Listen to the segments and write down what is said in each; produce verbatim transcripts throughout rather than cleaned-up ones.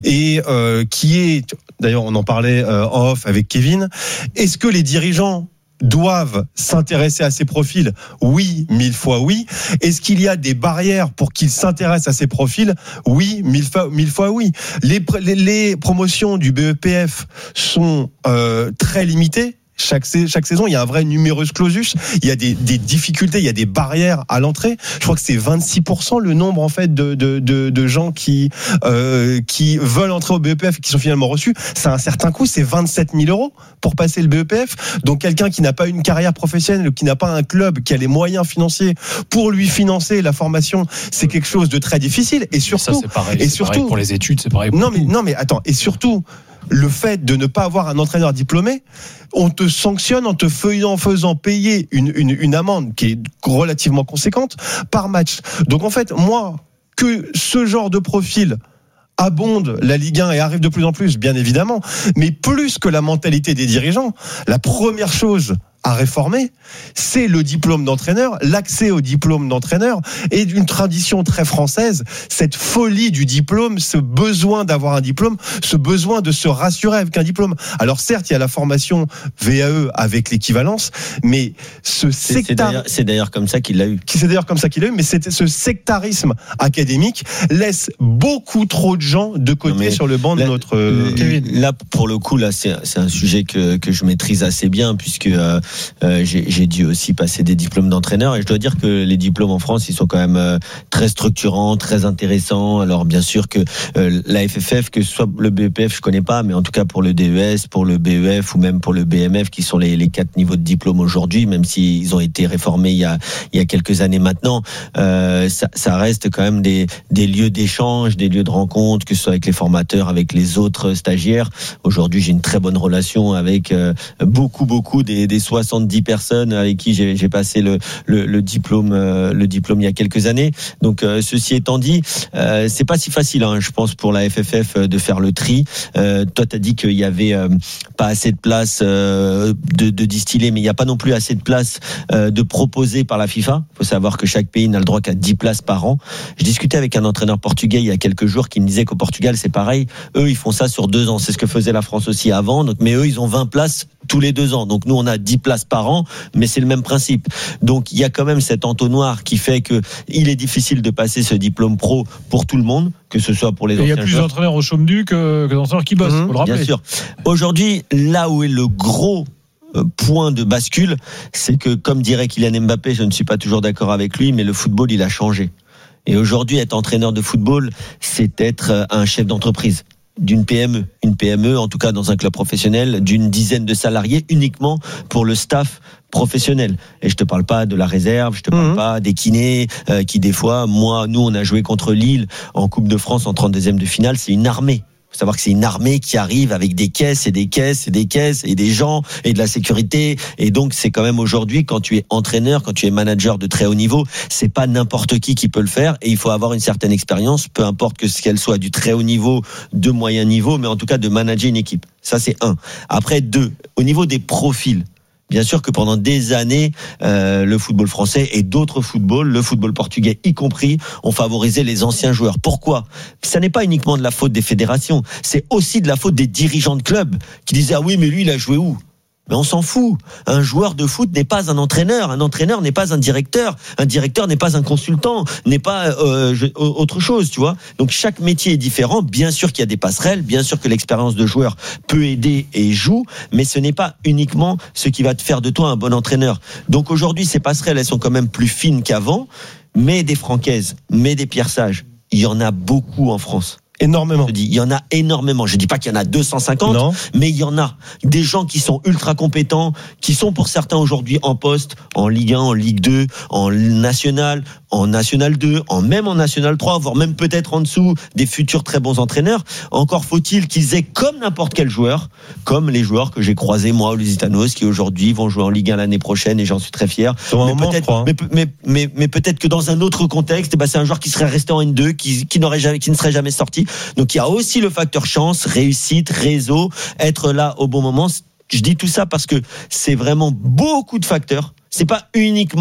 et euh, qui est, d'ailleurs on en parlait euh, en off avec Kevin, est-ce que les dirigeants doivent s'intéresser à ces profils? Oui, mille fois oui. Est-ce qu'il y a des barrières pour qu'ils s'intéressent à ces profils? Oui, mille fois, mille fois oui. Les, les, les promotions du B E P F sont euh, très limitées. Chaque, chaque saison, il y a un vrai numerus clausus. Il y a des, des difficultés, il y a des barrières à l'entrée. Je crois que c'est vingt-six pour cent le nombre en fait de, de, de, de gens qui, euh, qui veulent entrer au B E P F et qui sont finalement reçus. C'est un certain coût, c'est vingt-sept mille euros pour passer le B E P F. Donc quelqu'un qui n'a pas une carrière professionnelle ou qui n'a pas un club qui a les moyens financiers pour lui financer la formation, c'est quelque chose de très difficile. Et surtout, ça, c'est pareil, et c'est surtout pareil pour les études, c'est pareil. Pour non mais non mais attends, et surtout. Le fait de ne pas avoir un entraîneur diplômé, on te sanctionne en te faisant, faisant payer une, une, une amende qui est relativement conséquente par match. Donc en fait, moi, que ce genre de profil abonde la Ligue un et arrive de plus en plus, bien évidemment, mais plus que la mentalité des dirigeants, la première chose à réformer, c'est le diplôme d'entraîneur, l'accès au diplôme d'entraîneur, et d'une tradition très française, cette folie du diplôme, ce besoin d'avoir un diplôme, ce besoin de se rassurer avec un diplôme. Alors certes, il y a la formation V A E avec l'équivalence, mais ce sectarisme, c'est d'ailleurs, c'est d'ailleurs comme ça qu'il l'a eu. C'est d'ailleurs comme ça qu'il l'a eu, mais c'est, ce sectarisme académique laisse beaucoup trop de gens de côté sur le banc de là, notre euh, Kevin. Là, pour le coup, là, c'est, c'est un sujet que que je maîtrise assez bien puisque euh, Euh, j'ai, j'ai dû aussi passer des diplômes d'entraîneur et je dois dire que les diplômes en France ils sont quand même euh, très structurants, très intéressants. Alors bien sûr que euh, la F F F, que ce soit le B E P F je connais pas, mais en tout cas pour le D E S, pour le B E F ou même pour le B M F qui sont les, les quatre niveaux de diplôme aujourd'hui, même s'ils ont été réformés il y a, il y a quelques années maintenant, euh, ça, ça reste quand même des, des lieux d'échange, des lieux de rencontre, que ce soit avec les formateurs, avec les autres stagiaires. Aujourd'hui j'ai une très bonne relation avec euh, beaucoup beaucoup des, des soixante-dix personnes avec qui j'ai, j'ai passé le, le, le diplôme euh, le diplôme il y a quelques années. Donc euh, ceci étant dit, euh, c'est pas si facile hein, je pense pour la F F F de faire le tri. Euh, toi t'as dit qu'il y avait euh, pas assez de place euh, de, de distiller, mais il y a pas non plus assez de place euh, de proposer par la FIFA. Il faut savoir que chaque pays n'a le droit qu'à dix places par an. Je discutais avec un entraîneur portugais il y a quelques jours qui me disait qu'au Portugal c'est pareil. Eux ils font ça sur deux ans. C'est ce que faisait la France aussi avant. Donc mais eux ils ont vingt places tous les deux ans. Donc nous on a dix places par an, mais c'est le même principe. Donc il y a quand même cet entonnoir qui fait que il est difficile de passer ce diplôme pro pour tout le monde, que ce soit pour les anciens joueurs. Il y a plus d'entraîneurs au chôme nu que, que d'entraîneurs qui bossent, mmh, faut le rappeler. Bien sûr. Aujourd'hui, là où est le gros point de bascule, c'est que comme dirait Kylian Mbappé, je ne suis pas toujours d'accord avec lui, mais le football il a changé. Et aujourd'hui, être entraîneur de football, c'est être un chef d'entreprise. D'une P M E, une P M E en tout cas dans un club professionnel d'une dizaine de salariés uniquement pour le staff professionnel. Et je te parle pas de la réserve, je te parle mmh. pas des kinés euh, qui des fois, moi, nous on a joué contre Lille en Coupe de France en trente-deuxième de finale, c'est une armée. Faut savoir que c'est une armée qui arrive avec des caisses et des caisses et des caisses et des gens et de la sécurité. Et donc, c'est quand même aujourd'hui, quand tu es entraîneur, quand tu es manager de très haut niveau, c'est pas n'importe qui qui peut le faire. Et il faut avoir une certaine expérience, peu importe que ce qu'elle soit du très haut niveau, de moyen niveau, mais en tout cas de manager une équipe. Ça, c'est un. Après, deux, au niveau des profils. Bien sûr que pendant des années, euh, le football français et d'autres footballs, le football portugais y compris, ont favorisé les anciens joueurs. Pourquoi ? Ça n'est pas uniquement de la faute des fédérations, c'est aussi de la faute des dirigeants de clubs qui disaient « Ah oui, mais lui, il a joué où ?» Mais on s'en fout. Un joueur de foot n'est pas un entraîneur. Un entraîneur n'est pas un directeur. Un directeur n'est pas un consultant. N'est pas euh, je, autre chose, tu vois. Donc chaque métier est différent. Bien sûr qu'il y a des passerelles. Bien sûr que l'expérience de joueur peut aider et joue. Mais ce n'est pas uniquement ce qui va te faire de toi un bon entraîneur. Donc aujourd'hui, ces passerelles, elles sont quand même plus fines qu'avant. Mais des Francaise, mais des Pierre Sage, il y en a beaucoup en France. Énormément. Je dis, il y en a énormément. Je dis pas qu'il y en a deux cent cinquante, non. Mais il y en a des gens qui sont ultra compétents, qui sont pour certains aujourd'hui en poste, en Ligue un, en Ligue deux, en National, en National deux, en même en National trois, voire même peut-être en dessous des futurs très bons entraîneurs. Encore faut-il qu'ils aient comme n'importe quel joueur, comme les joueurs que j'ai croisés moi, aux Lusitanos, qui aujourd'hui vont jouer en Ligue un l'année prochaine et j'en suis très fier. Mais moment, peut-être, crois, hein. mais, mais, mais, mais peut-être que dans un autre contexte, bah, c'est un joueur qui serait resté en N deux, qui, qui n'aurait jamais, qui ne serait jamais sorti. Donc il y a aussi le facteur chance, réussite, réseau, être là au bon moment. Je dis tout ça parce que c'est vraiment beaucoup de facteurs. C'est pas uniquement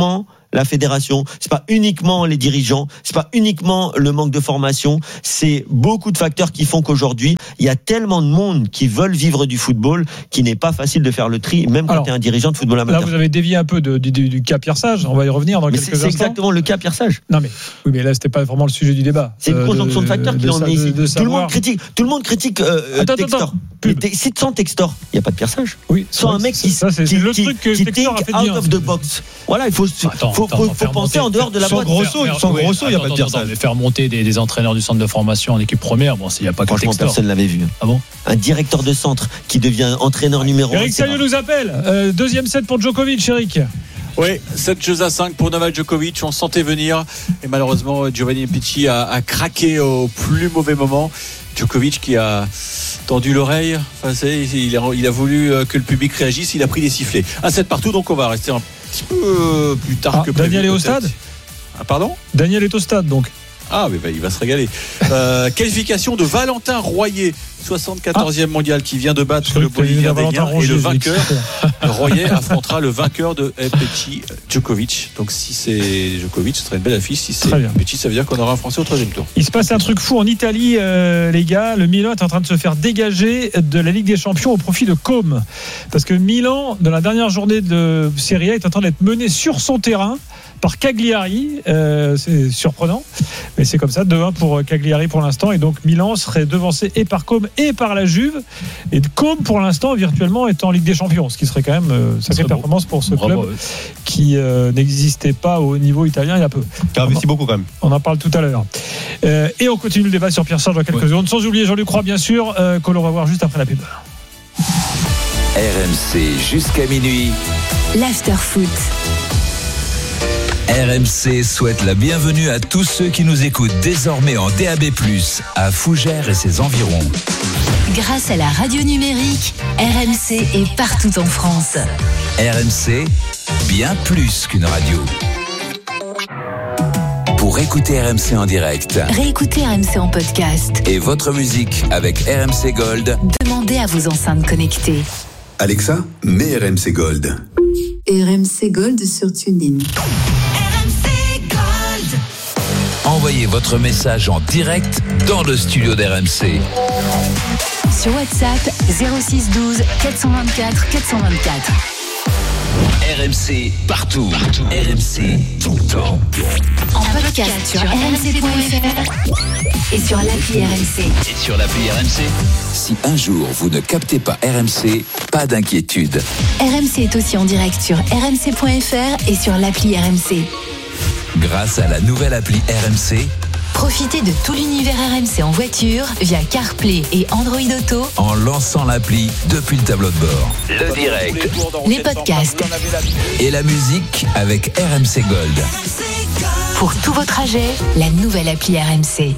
la fédération, c'est pas uniquement les dirigeants, c'est pas uniquement le manque de formation, c'est beaucoup de facteurs qui font qu'aujourd'hui, il y a tellement de monde qui veulent vivre du football qu'il n'est pas facile de faire le tri, même quand tu es un dirigeant de football amateur. Là, vous avez dévié un peu de, du, du, du cas Pierre Sage, on va y revenir dans mais quelques c'est, instants. C'est exactement le cas Pierre Sage. Non mais, oui, mais là, c'était pas vraiment le sujet du débat. C'est une conjonction de, de facteurs qui l'ont mis ici. De, de tout, le monde critique, tout le monde critique euh, attends, Textor. Attends, attends. Si sans Textor, il n'y a pas de Pierre Sage. Oui, soit un mec qui, ça, c'est, qui, c'est le qui, truc que qui Textor think a fait out bien. of the box. Voilà, il faut, attends, faut, attends, faut, faut penser monter, en dehors de la boîte. Grosso, faire, sans ouais, Grosso, il n'y a attends, pas de Pierre attends, Sage. Mais faire monter des, des entraîneurs du centre de formation en équipe première, bon, il n'y a pas que Franchement, Textor. Personne ne l'avait vu. Ah bon? Un directeur de centre qui devient entraîneur numéro un. Eric Salio nous appelle. Euh, deuxième set pour Djokovic, Eric. Oui, sept jeux à cinq pour Novak Djokovic, on sentait venir et malheureusement Giovanni Impicci a, a craqué au plus mauvais moment. Djokovic qui a tendu l'oreille, enfin, c'est, il, a, il a voulu que le public réagisse, il a pris des sifflets. Un set partout, donc on va rester un petit peu plus tard ah, que prévu. Daniel est au stade ah, Pardon Daniel est au stade donc. Ah, mais bah, il va se régaler. Euh, qualification de Valentin Royer, soixante-quatorzième ah. mondial, qui vient de battre le Bolivien Daniel. Et le vainqueur, Royer, affrontera le vainqueur de Impicci, Djokovic. Donc si c'est Djokovic, ce serait une belle affiche. Si c'est Impicci, ça veut dire qu'on aura un Français au troisième tour. Il se passe un truc fou en Italie, euh, les gars. Le Milan est en train de se faire dégager de la Ligue des Champions au profit de Côme. Parce que Milan, dans la dernière journée de Serie A, est en train d'être mené sur son terrain par Cagliari, euh, c'est surprenant, mais c'est comme ça, deux un pour Cagliari pour l'instant, et donc Milan serait devancé et par Côme et par la Juve, et Côme pour l'instant virtuellement est en Ligue des Champions, ce qui serait quand même euh, sacrée performance pour ce Bravo, club ouais. qui euh, n'existait pas au niveau italien il y a peu. Qui a investi beaucoup quand même. On en parle tout à l'heure. Euh, et on continue le débat sur Pierre Sage dans quelques ouais. secondes, sans oublier Jean-Luc Roy bien sûr, euh, que l'on va voir juste après la pub. R M C jusqu'à minuit. L'After-Foot. R M C souhaite la bienvenue à tous ceux qui nous écoutent désormais en D A B plus, à Fougères et ses environs. Grâce à la radio numérique, R M C est partout en France. R M C, bien plus qu'une radio. Pour écouter R M C en direct, réécoutez R M C en podcast et votre musique avec R M C Gold, demandez à vos enceintes connectées. Alexa, mets R M C Gold. R M C Gold sur TuneIn. Envoyez votre message en direct dans le studio d'R M C. Sur WhatsApp, zéro six douze quatre cent vingt-quatre quatre cent vingt-quatre. R M C partout. partout. R M C tout le temps. En podcast sur r m c point f r et sur l'appli R M C. Et sur l'appli R M C. Si un jour vous ne captez pas R M C, pas d'inquiétude. R M C est aussi en direct sur r m c point f r et sur l'appli R M C. Grâce à la nouvelle appli R M C, profitez de tout l'univers R M C en voiture via CarPlay et Android Auto en lançant l'appli depuis le tableau de bord. Le direct, les podcasts et la musique avec R M C Gold. Pour tous vos trajets, la nouvelle appli R M C.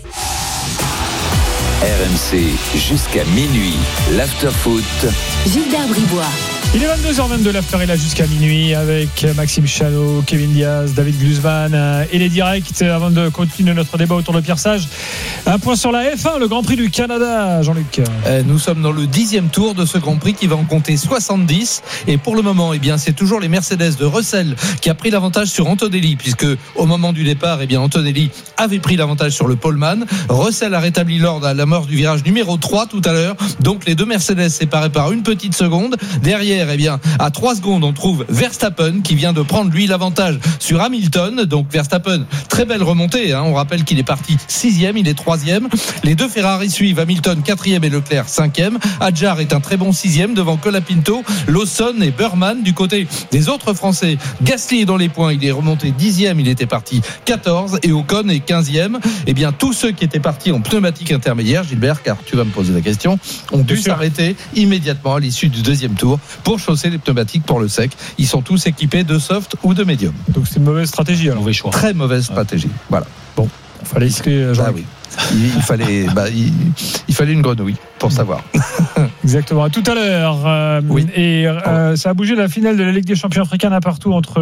R M C jusqu'à minuit, l'After-Foot. Gilbert Bribois. Il est vingt-deux heures vingt-deux, l'after est là jusqu'à minuit avec Maxime Chanot, Kevin Diaz, David Glusman et les directs. Avant de continuer notre débat autour de Pierre Sage, un point sur la F un, le Grand Prix du Canada, Jean-Luc. Nous sommes dans le dixième tour de ce Grand Prix qui va en compter soixante-dix. Et pour le moment, eh bien, c'est toujours les Mercedes de Russell qui a pris l'avantage sur Antonelli, puisque au moment du départ, eh bien, Antonelli avait pris l'avantage sur le poleman. Russell a rétabli l'ordre à la mort du virage numéro trois tout à l'heure. Donc les deux Mercedes séparés par une petite seconde. Derrière, eh bien, à trois secondes, on trouve Verstappen qui vient de prendre lui l'avantage sur Hamilton. Donc Verstappen, très belle remontée, hein. On rappelle qu'il est parti sixième, il est troisième. Les deux Ferrari suivent, Hamilton quatrième et Leclerc cinquième. Adjar est un très bon sixième devant Colapinto, Lawson et Burman. Du côté des autres Français, Gasly est dans les points, il est remonté dixième, il était parti quatorze et Ocon est quinzième. Eh bien, tous ceux qui étaient partis en pneumatique intermédiaire, Gilbert, car tu vas me poser la question, ont dû s'arrêter immédiatement à l'issue du deuxième tour pour chausser les pneumatiques pour le sec. Ils sont tous équipés de soft ou de médium. Donc c'est une mauvaise stratégie, alors. Mauvais choix. Très mauvaise stratégie. Voilà. Bon, il fallait expliquer, Jean-Luc. Ah oui. Il, il fallait, bah, il, il fallait une grenouille. pour savoir. Exactement. À tout à l'heure. Euh, Oui. Et euh, ça a bougé la finale de la Ligue des Champions africains un partout entre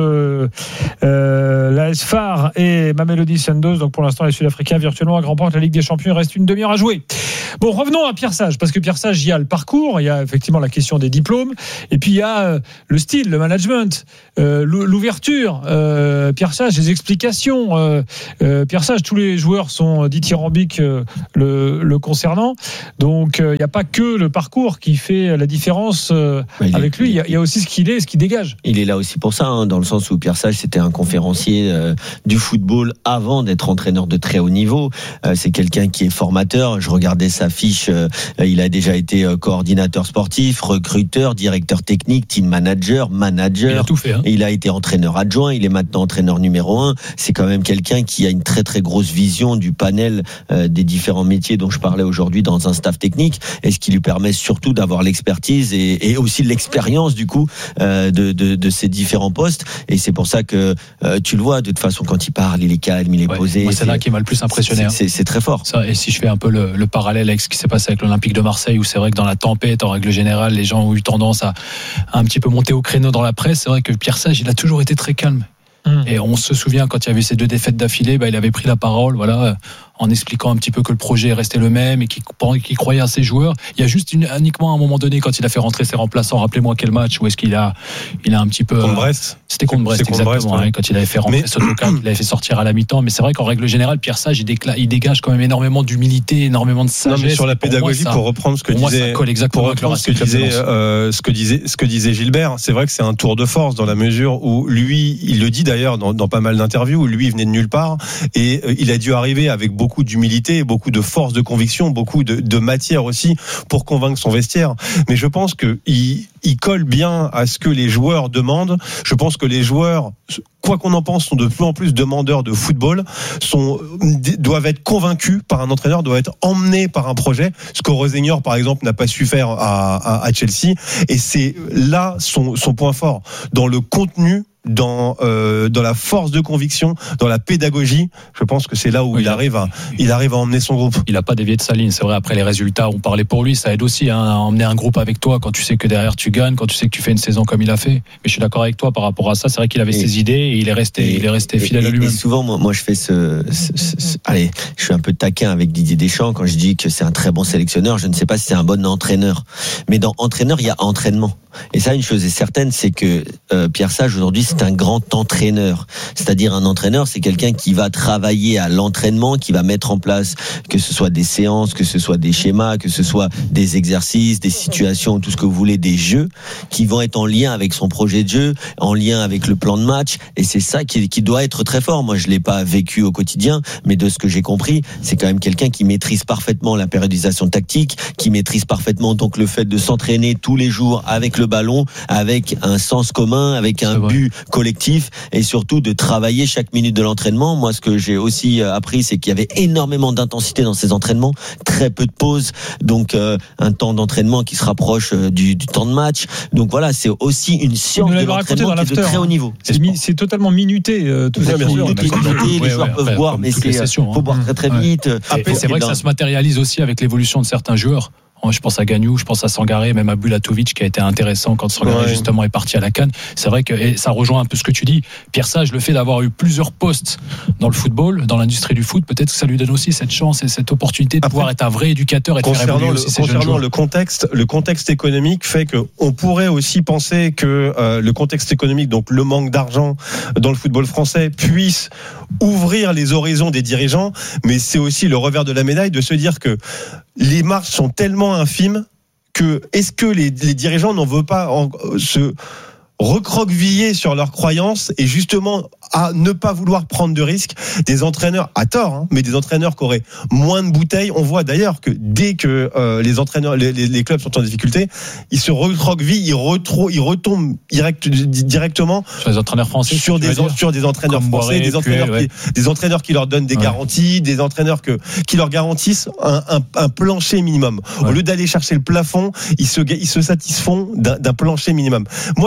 euh, l'A S F A R et Mamelodi Sundowns. Donc pour l'instant, les Sud-Africains virtuellement remportent la Ligue des Champions. Il reste une demi-heure à jouer. Bon, revenons à Pierre Sage, parce que Pierre Sage, il y a le parcours, il y a effectivement la question des diplômes, et puis il y a euh, le style, le management, euh, l'ouverture. Euh, Pierre Sage, les explications. Euh, euh, Pierre Sage, tous les joueurs sont dithyrambiques euh, le, le concernant. Donc euh, il n'y a pas que le parcours qui fait la différence euh, avec lui. Il y, a, il y a aussi ce qu'il est, ce qu'il dégage. Il est là aussi pour ça, hein, dans le sens où Pierre Sage, c'était un conférencier euh, du football avant d'être entraîneur de très haut niveau. Euh, c'est quelqu'un qui est formateur. Je regardais sa fiche. Euh, il a déjà été euh, coordinateur sportif, recruteur, directeur technique, team manager, manager. Il a tout fait. Hein. Et il a été entraîneur adjoint. Il est maintenant entraîneur numéro un. C'est quand même quelqu'un qui a une très très grosse vision du panel euh, des différents métiers dont je parlais aujourd'hui dans un staff technique, et ce qui lui permet surtout d'avoir l'expertise et, et aussi l'expérience du coup euh, de, de, de ces différents postes. Et c'est pour ça que euh, tu le vois, de toute façon, quand il parle, il est calme, il est Ouais, posé. moi, c'est, c'est là qui m'a le plus impressionné. C'est, c'est, c'est très fort. Ça, et si je fais un peu le, le parallèle avec ce qui s'est passé avec l'Olympique de Marseille, où c'est vrai que dans la tempête, en règle générale, les gens ont eu tendance à, à un petit peu monter au créneau dans la presse. C'est vrai que Pierre Sage, il a toujours été très calme. Mmh. Et on se souvient, quand il y avait ces deux défaites d'affilée, bah, il avait pris la parole, voilà, en expliquant un petit peu que le projet restait le même et qu'il, qu'il croyait à ses joueurs. Il y a juste une, uniquement à un moment donné, quand il a fait rentrer ses remplaçants, rappelez-moi quel match, où est-ce qu'il a, il a un petit peu. Contre Brest. C'était contre Brest, contre exactement. Brest, ouais. hein, quand il avait fait rentrer Sotoka, il avait fait sortir à la mi-temps. Mais c'est vrai qu'en règle générale, Pierre Sage, il, décla- il dégage quand même énormément d'humilité, énormément de sagesse. Non, mais sur la pédagogie, pour, moi, ça, pour reprendre ce que pour disait, moi, pour reprendre ce que disait, euh, ce que disait, ce que disait Gilbert, c'est vrai que c'est un tour de force dans la mesure où lui, il le dit d'ailleurs dans, dans pas mal d'interviews, où lui il venait de nulle part et euh, il a dû arriver avec beaucoup d'humilité, beaucoup de force de conviction, beaucoup de, de matière aussi pour convaincre son vestiaire. Mais je pense que il, il colle bien à ce que les joueurs demandent. Je pense que les joueurs, quoi qu'on en pense, sont de plus en plus demandeurs de football, sont, doivent être convaincus par un entraîneur, doivent être emmenés par un projet, ce que Rosenior, par exemple, n'a pas su faire à, à, à Chelsea. Et c'est là son, son point fort, dans le contenu, dans euh, dans la force de conviction, dans la pédagogie. Je pense que c'est là où oui, il arrive à il arrive à emmener son groupe. Il a pas dévié de sa ligne, c'est vrai. Après les résultats, on parlait pour lui, ça aide aussi hein, à emmener un groupe avec toi quand tu sais que derrière tu gagnes, quand tu sais que tu fais une saison comme il a fait. Mais je suis d'accord avec toi par rapport à ça. C'est vrai qu'il avait et, ses idées et il est resté et, il est resté fidèle et, à lui-même. Et souvent, moi, moi je fais ce, ce, ce, ce allez, je suis un peu taquin avec Didier Deschamps quand je dis que c'est un très bon sélectionneur. Je ne sais pas si c'est un bon entraîneur, mais dans entraîneur, il y a entraînement. Et ça, une chose est certaine, c'est que euh, Pierre Sage aujourd'hui, c'est un grand entraîneur. C'est-à-dire un entraîneur, c'est quelqu'un qui va travailler à l'entraînement, qui va mettre en place, que ce soit des séances, que ce soit des schémas, que ce soit des exercices, des situations, tout ce que vous voulez, des jeux, qui vont être en lien avec son projet de jeu, en lien avec le plan de match. Et c'est ça qui, qui doit être très fort. Moi, je l'ai pas vécu au quotidien, mais de ce que j'ai compris, c'est quand même quelqu'un qui maîtrise parfaitement la périodisation tactique, qui maîtrise parfaitement donc le fait de s'entraîner tous les jours avec le ballon, avec un sens commun, avec un but collectif, et surtout de travailler chaque minute de l'entraînement. Moi, ce que j'ai aussi appris, c'est qu'il y avait énormément d'intensité dans ces entraînements, très peu de pauses, donc euh, un temps d'entraînement qui se rapproche du, du temps de match. Donc voilà, c'est aussi une science de l'entraînement qui est de très haut niveau. C'est, mi- c'est totalement minuté. Euh, tout ça, bien sûr. Minuté, minuté, les joueurs peuvent boire, mais il faut hein. boire très très ouais. vite. Et, et c'est vrai que ça se matérialise aussi avec l'évolution de certains joueurs. Je pense à Gagnou, je pense à Sangaré, même à Bulatovic qui a été intéressant quand Sangaré ouais. justement est parti à la CAN. C'est vrai que et ça rejoint un peu ce que tu dis. Pierre Sage, le fait d'avoir eu plusieurs postes dans le football, dans l'industrie du foot, peut-être que ça lui donne aussi cette chance et cette opportunité de Après, pouvoir être un vrai éducateur et de faire évoluer aussi ces jeunes joueurs. Concernant le contexte, le contexte économique fait que on pourrait aussi penser que euh, le contexte économique, donc le manque d'argent dans le football français, puisse ouvrir les horizons des dirigeants, mais c'est aussi le revers de la médaille de se dire que les marges sont tellement infimes que est-ce que les, les dirigeants n'en veulent pas en, se recroqueviller sur leurs croyances et justement à ne pas vouloir prendre de risques. Des entraîneurs, à tort, hein, mais des entraîneurs qui auraient moins de bouteilles. On voit d'ailleurs que dès que euh, les entraîneurs, les, les, les clubs sont en difficulté, ils se recroquevillent, ils, retro, ils retombent direct, directement sur les entraîneurs français, sur des, sur des entraîneurs Comme français, Boiré, des entraîneurs Puel, qui, ouais. des entraîneurs qui leur donnent des ouais. garanties, des entraîneurs que, qui leur garantissent un, un, un plancher minimum. Ouais. Au lieu d'aller chercher le plafond, ils se, ils se satisfont d'un, d'un plancher minimum. Moi, j'ai un peu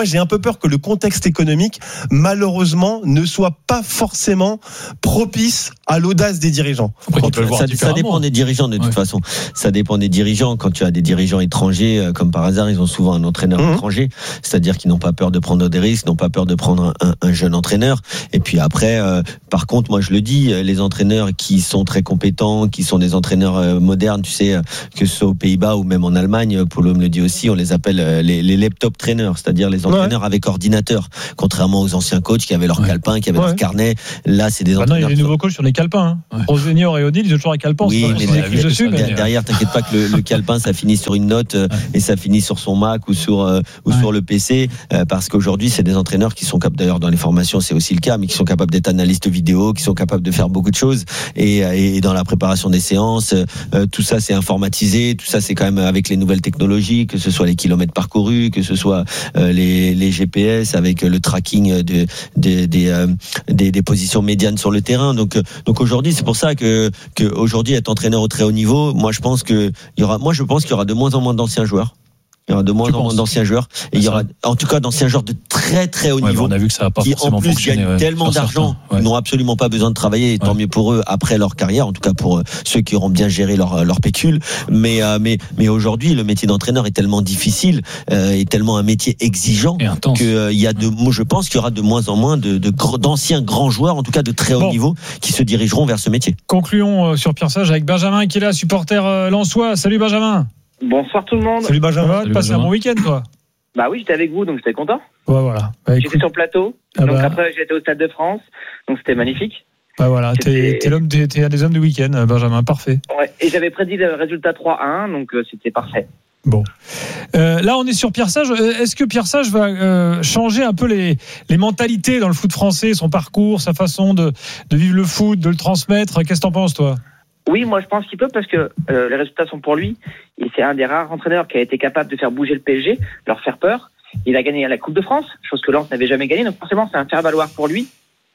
peur que le contexte économique, malheureusement, ne soit pas forcément propice à l'audace des dirigeants. Après, tu peux le voir ça, ça dépend des dirigeants de toute ouais. façon. Ça dépend des dirigeants. Quand tu as des dirigeants étrangers, euh, comme par hasard, ils ont souvent un entraîneur mmh. étranger, c'est-à-dire qu'ils n'ont pas peur de prendre des risques, n'ont pas peur de prendre un, un, un jeune entraîneur. Et puis après, euh, par contre, moi je le dis, les entraîneurs qui sont très compétents, qui sont des entraîneurs euh, modernes, tu sais, que ce soit aux Pays-Bas ou même en Allemagne, Paulo me le dit aussi, on les appelle euh, les, les laptop trainers, c'est-à-dire les entraîneurs ouais. avec ordinateur, contrairement aux anciens coachs qui avaient leur ouais. calepin, qui avaient ouais. leur carnet. Là, c'est des bah entraîneurs. Non, il y a des nouveaux coachs sur les calepins. Hein. Ouais. Rosenior et O'Neill, ils ont toujours un calepin. Oui, mais derrière, derrière, dessus, mais derrière t'inquiète pas que le, le calepin, ça finit sur une note euh, ouais. et ça finit sur son Mac ou sur euh, ou ouais. sur le P C, euh, parce qu'aujourd'hui, c'est des entraîneurs qui sont capables, d'ailleurs dans les formations, c'est aussi le cas, mais qui sont capables d'être analystes vidéo, qui sont capables de faire beaucoup de choses. Et, et dans la préparation des séances, euh, tout ça, c'est informatisé. Tout ça, c'est quand même avec les nouvelles technologies, que ce soit les kilomètres parcourus, que ce soit euh, les, les G P S avec le tracking de, de, des, euh, des, des positions médianes sur le terrain. Donc, donc aujourd'hui, c'est pour ça que, que aujourd'hui, être entraîneur au très haut niveau, moi, je pense que il y aura, moi, je pense qu'il y aura de moins en moins d'anciens joueurs. Il y aura de moins en moins d'anciens joueurs. Et il y aura, en tout cas, d'anciens joueurs de très très haut ouais, niveau. On a vu que ça a pas qui en plus gagnent ouais, tellement d'argent, ouais. ils n'ont absolument pas besoin de travailler. Et tant ouais. mieux pour eux après leur carrière, en tout cas pour ceux qui auront bien géré leur leur pécule. Mais euh, mais mais aujourd'hui, le métier d'entraîneur est tellement difficile, euh, est tellement un métier exigeant que euh, il y a de, moi, je pense qu'il y aura de moins en moins de, de d'anciens grands joueurs, en tout cas de très haut bon. niveau, qui se dirigeront vers ce métier. Concluons sur Pierre Sage avec Benjamin qui est là, supporter euh, lensois. Salut Benjamin. Bonsoir tout le monde. Salut Benjamin, tu passes un bon week-end toi? Bah oui, j'étais avec vous, donc j'étais content. Ouais, voilà. Bah, j'étais sur le plateau, ah donc bah... après j'étais au Stade de France, donc c'était magnifique. Bah voilà, t'es, t'es, l'homme, t'es, t'es un des hommes du week-end, Benjamin, parfait. Ouais, et j'avais prédit le résultat trois à un, donc euh, c'était parfait. Bon. Euh, là, on est sur Pierre Sage. Est-ce que Pierre Sage va euh, changer un peu les, les mentalités dans le foot français, son parcours, sa façon de, de vivre le foot, de le transmettre? Qu'est-ce que t'en penses, toi? Oui, moi je pense qu'il peut parce que euh, les résultats sont pour lui. Et c'est un des rares entraîneurs qui a été capable de faire bouger le P S G, leur faire peur. Il a gagné la Coupe de France, chose que Lens n'avait jamais gagnée. Donc forcément, c'est un faire-valoir pour lui.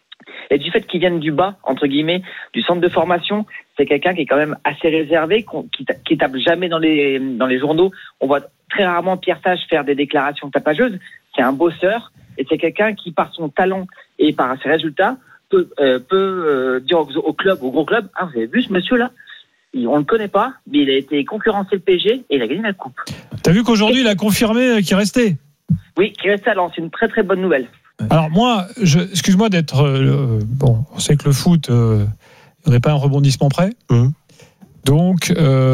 Et du fait qu'il vienne du bas, entre guillemets, du centre de formation, c'est quelqu'un qui est quand même assez réservé, qui, qui tape jamais dans les dans les journaux. On voit très rarement Pierre Sage faire des déclarations tapageuses. C'est un bosseur et c'est quelqu'un qui, par son talent et par ses résultats, peut, euh, peut euh, dire au, au club, au gros club, ah, vous avez vu ce monsieur-là, on ne le connaît pas, mais il a été concurrencé le P S G et il a gagné la coupe. T'as vu qu'aujourd'hui, et... il a confirmé qu'il restait? Oui, qu'il restait à Lens. C'est une très très bonne nouvelle. Alors moi, je, excuse-moi d'être... Euh, bon, on sait que le foot, euh, il n'y aurait pas un rebondissement près. Mmh. Donc...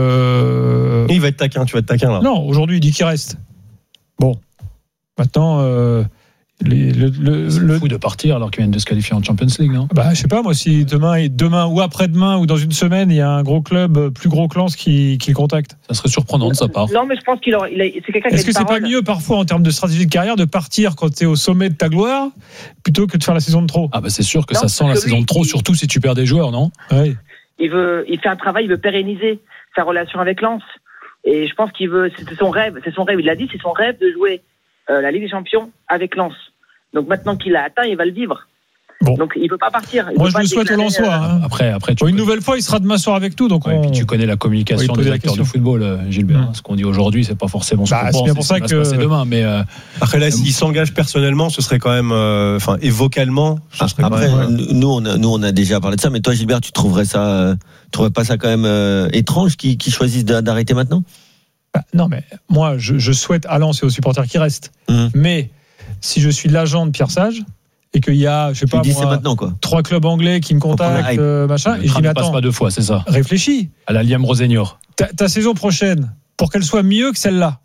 Euh... Il va être taquin, tu vas être taquin là. Non, aujourd'hui, il dit qu'il reste. Bon. Maintenant... Euh... Les, le, le, c'est le... fou de partir alors qu'ils viennent de se qualifier en Champions League, non? Bah, je sais pas, moi, si demain, demain ou après-demain ou dans une semaine, il y a un gros club, plus gros que Lens qui, qui le contacte. Ça serait surprenant de sa part. Non, mais je pense qu'il a, il a, c'est quelqu'un qui a Est-ce que c'est pas mieux parfois en termes de stratégie de carrière de partir quand t'es au sommet de ta gloire plutôt que de faire la saison de trop? Ah, bah, c'est sûr que non, ça sent la saison lui, de trop, il... surtout si tu perds des joueurs, non? Oui. Il veut, il fait un travail, il veut pérenniser sa relation avec Lens. Et je pense qu'il veut, c'est son rêve, c'est son rêve, il l'a dit, c'est son rêve de jouer euh, la Ligue des Champions avec Lens. Donc maintenant qu'il l'a atteint, il va le vivre. Bon. Donc il ne peut pas partir. Il Moi, peut je pas le souhaite au Lensois. Hein. Après, après, bon, une nouvelle fois, il sera demain soir avec nous. Donc ouais, on... et puis tu connais la communication des acteurs de football, Gilbert. Mmh. Ce qu'on dit aujourd'hui, c'est pas forcément ce bah, qu'on pense. C'est bien pour ça que c'est demain. Mais euh... après là, s'il s'engage personnellement, ce serait quand même, enfin, euh, et vocalement. Ce serait après, quand même, nous, on a, nous, on a déjà parlé de ça. Mais toi, Gilbert, tu trouverais ça, euh, tu trouverais pas ça quand même euh, étrange qu'ils, qu'ils choisissent d'arrêter maintenant? Bah, non, mais moi, je, je souhaite à Lens et aux supporters qui restent. Mmh. Mais si je suis l'agent de Pierre Sage et qu'il y a, je sais pas, moi, maintenant, quoi. trois clubs anglais qui me contactent, euh, machin, le et je dis, mais attends, passe pas deux fois, c'est ça. Réfléchis. À la Liam Rosenior. Ta, ta saison prochaine, pour qu'elle soit mieux que celle-là.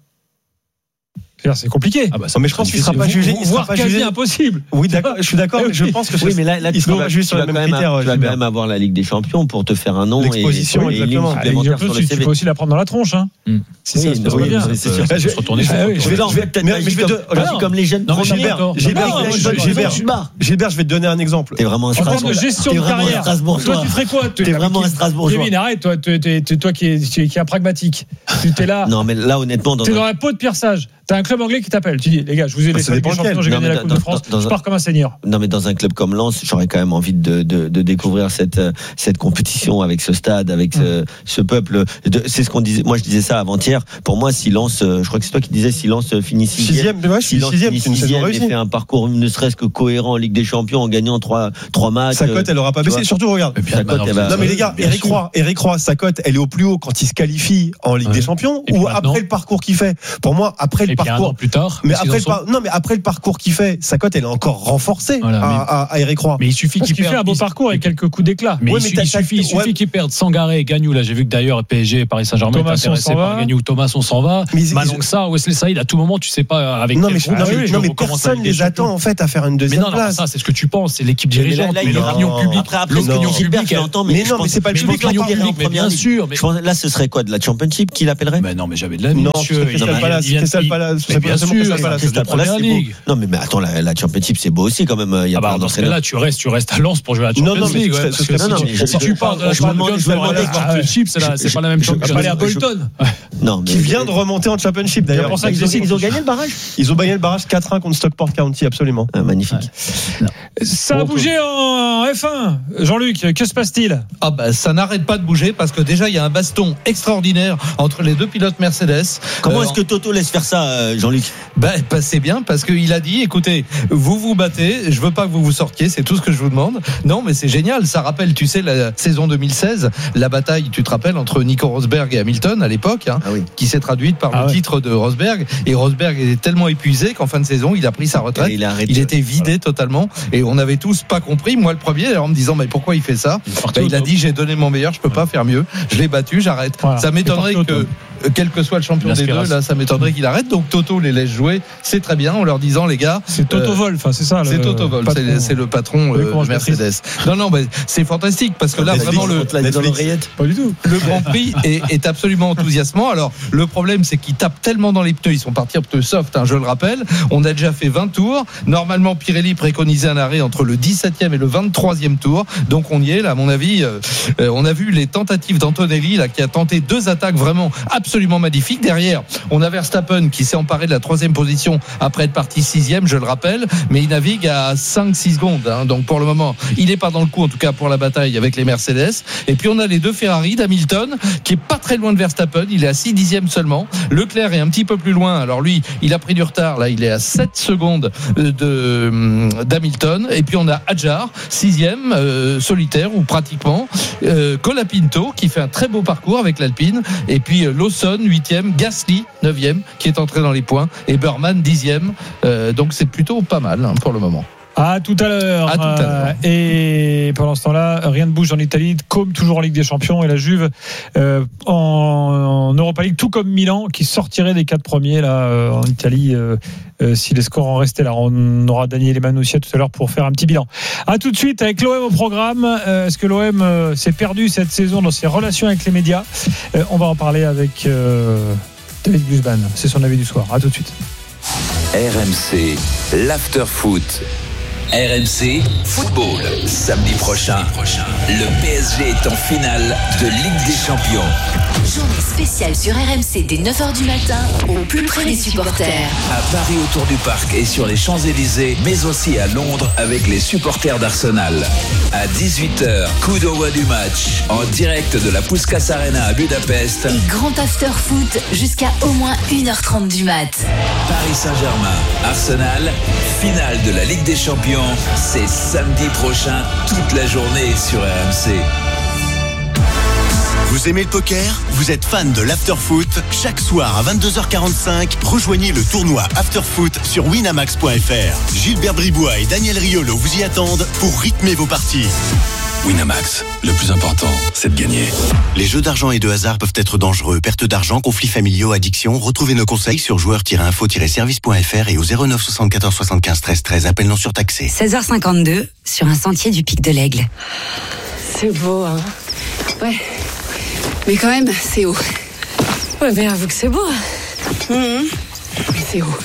C'est compliqué. Ah bah, mais je pense qu'il ne sera pas jugé. Il sera pas jugé impossible. Oui, d'accord. Je suis d'accord. Mais je pense que oui, mais là, là il sera pas jugé sur le même critère. Tu vas quand même avoir la Ligue des Champions pour te faire un nom. L'exposition, et, exactement. Et ah, sur le tu peux aussi la prendre dans la tronche. Hein. Mm. Si oui, ça se oui, bien. C'est sûr. Je vais retourner. Je vais peut-être. Mais je vais comme les jeunes. Gilbert, Gilbert, je vais te donner un exemple. T'es vraiment un Strasbourgeois. En termes de gestion de carrière. Toi, tu ferais quoi? T'es vraiment un Strasbourgeois. Kevin, arrête. Toi, toi qui es pragmatique. Tu es là. Non, mais là, honnêtement, t'es dans la peau de Pierre Sage. T'as un club anglais qui t'appelle, tu dis les gars, je vous ai laissé les champions, j'ai gagné la Coupe de France, je pars comme un seigneur. Non mais dans un club comme Lens, j'aurais quand même envie de, de, de découvrir cette cette compétition avec ce stade, avec ce, ce peuple. C'est ce qu'on disait. Moi je disais ça avant-hier. Pour moi, si Lens, je crois que c'est toi qui disais si Lens finit sixième, si Lens finit sixième et fait un parcours ne serait-ce que cohérent en Ligue des Champions en gagnant trois trois matchs. Sa cote, elle aura pas baissé. Surtout regarde. Sa cote, elle va. Non mais les gars, Eric Roy, Eric Roy, sa cote, elle est au plus haut quand il se qualifie en Ligue des Champions ou après le parcours qu'il fait. Pour moi, après le parcours plus tard. Mais après, le par... non, mais après le parcours qu'il fait, sa cote elle est encore renforcée voilà, à, mais... à, à Eric Roy. Mais il suffit qu'il, qu'il fait un beau parcours avec quelques coups d'éclat. Mais ouais, il, mais il suffit, il suffit ouais. qu'il perde Sangaré et Gagnou. Là, j'ai vu que d'ailleurs P S G, Paris Saint-Germain est intéressé par Gagnou. Thomas, on s'en va. Malon ça, Wesley Saïd, à tout moment, tu sais pas avec. Non, mais, non, mais, non, mais personne les attend en fait à faire une deuxième place. Mais non, ça, c'est ce que tu penses. C'est l'équipe dirigeante, mais l'opinion publique. L'opinion publique, j'entends. Mais non, mais c'est pas le public. Mais bien sûr. Là, ce serait quoi de la Championship qui l'appellerait? Mais non, mais j'avais de la vie. Non, Crystal Palace, Crystal Palace, bien sûr, Première Ligue. Non mais, mais attends, la, la Championship c'est beau aussi quand même. Il y a ah bah, dans ce cas-là, tu restes, tu restes à Lens pour jouer à la Champions non, non, League. Ouais, parce que non, non, si, tu, si tu parles de la Championship, c'est la, c'est pas la même chose que à Bolton. Non, qui vient de remonter en Championship d'ailleurs. C'est pour ça qu'ils ont gagné le barrage. Ils ont gagné le barrage quatre un contre Stockport County, absolument. Magnifique. Ça a bougé en F un. Jean-Luc, que se passe-t-il? Ah bah ça n'arrête pas de bouger parce que déjà il y a un baston extraordinaire entre les deux pilotes Mercedes. Comment est-ce que Toto laisse faire ça, Jean-Luc? Bah, bah c'est bien parce qu'il a dit écoutez, vous vous battez, je veux pas que vous vous sortiez, c'est tout ce que je vous demande. Non mais c'est génial, ça rappelle tu sais la saison deux mille seize, la bataille, tu te rappelles, entre Nico Rosberg et Hamilton à l'époque, hein, ah oui. qui s'est traduite par ah le ouais. titre de Rosberg, et Rosberg était tellement épuisé qu'en fin de saison il a pris sa retraite, il, il était vidé ouais. totalement, et on avait tous pas compris, moi le premier, en me disant mais pourquoi il fait ça, bah, il a dit j'ai donné mon meilleur, je peux pas faire mieux, je l'ai battu, j'arrête. Voilà. Ça m'étonnerait que quel que soit le champion des deux, là, ça m'étonnerait qu'il arrête. Donc Toto les laisse jouer, c'est très bien. En leur disant, les gars, c'est Toto Wolff, euh, c'est ça. C'est Toto Wolff, c'est, c'est le patron euh, Mercedes. Non, non, mais c'est fantastique parce que là, Netflix, vraiment le pas du tout. Le Grand Prix est, est absolument enthousiasmant. Alors le problème, c'est qu'ils tapent tellement dans les pneus. Ils sont partis en pneus soft, hein, je le rappelle. On a déjà fait vingt tours. Normalement, Pirelli préconisait un arrêt entre le dix-septième et le vingt-troisième tour. Donc on y est là, à mon avis. Euh, on a vu les tentatives d'Antonelli là, qui a tenté deux attaques vraiment absolument magnifiques. Derrière, on a Verstappen qui s'est emparé de la troisième position après être parti sixième, je le rappelle, mais il navigue à cinq six secondes, hein, donc pour le moment il n'est pas dans le coup, en tout cas pour la bataille avec les Mercedes. Et puis on a les deux Ferrari d'Hamilton qui est pas très loin de Verstappen, il est à six dixièmes seulement. Leclerc est un petit peu plus loin, alors lui il a pris du retard, là il est à sept secondes de, d'Hamilton. Et puis on a Hadjar sixième, euh, solitaire ou pratiquement, euh, Colapinto qui fait un très beau parcours avec l'Alpine, et puis euh, Lawson huitième, Gasly neuvième qui est entré dans les points, et Burman dixième. Euh, donc c'est plutôt pas mal, hein, pour le moment. À tout à l'heure. À tout à l'heure. Et pendant ce temps-là, rien ne bouge en Italie. Comme toujours en Ligue des Champions, et la Juve euh, en, en Europa League, tout comme Milan, qui sortirait des quatre premiers là euh, en Italie. Euh, euh, si les scores en restaient là, on aura Daniel Emanuccia tout à l'heure pour faire un petit bilan. À tout de suite avec l'O M au programme. Euh, est-ce que l'O M euh, s'est perdu cette saison dans ses relations avec les médias? euh, On va en parler avec euh, David Glusban. C'est son avis du soir. À tout de suite. R M C, l'after-foot. R M C Football. Samedi prochain, le P S G est en finale de Ligue des Champions. Journée spéciale sur R M C dès neuf heures du matin, au plus près des supporters. À Paris autour du parc et sur les Champs-Élysées, mais aussi à Londres avec les supporters d'Arsenal. À dix-huit heures, coup d'envoi du match en direct de la Puskás Arena à Budapest. Et grand after foot jusqu'à au moins une heure trente du mat. Paris Saint-Germain, Arsenal, finale de la Ligue des Champions. C'est samedi prochain, toute la journée sur R M C. Vous aimez le poker? Vous êtes fan de l'afterfoot? Chaque soir à vingt-deux heures quarante-cinq, rejoignez le tournoi Afterfoot sur winamax point f r. Gilbert Bribois et Daniel Riolo vous y attendent pour rythmer vos parties. Winamax, le plus important, c'est de gagner. Les jeux d'argent et de hasard peuvent être dangereux. Perte d'argent, conflits familiaux, addiction. Retrouvez nos conseils sur joueurs tiret info tiret service point f r et au zéro neuf soixante-quatorze soixante-quinze treize treize. Appel non surtaxé. seize heures cinquante-deux, sur un sentier du Pic de l'Aigle. C'est beau, hein? Ouais. Mais quand même, c'est haut. Ouais, mais avoue que c'est beau. Mmh. Mais c'est haut.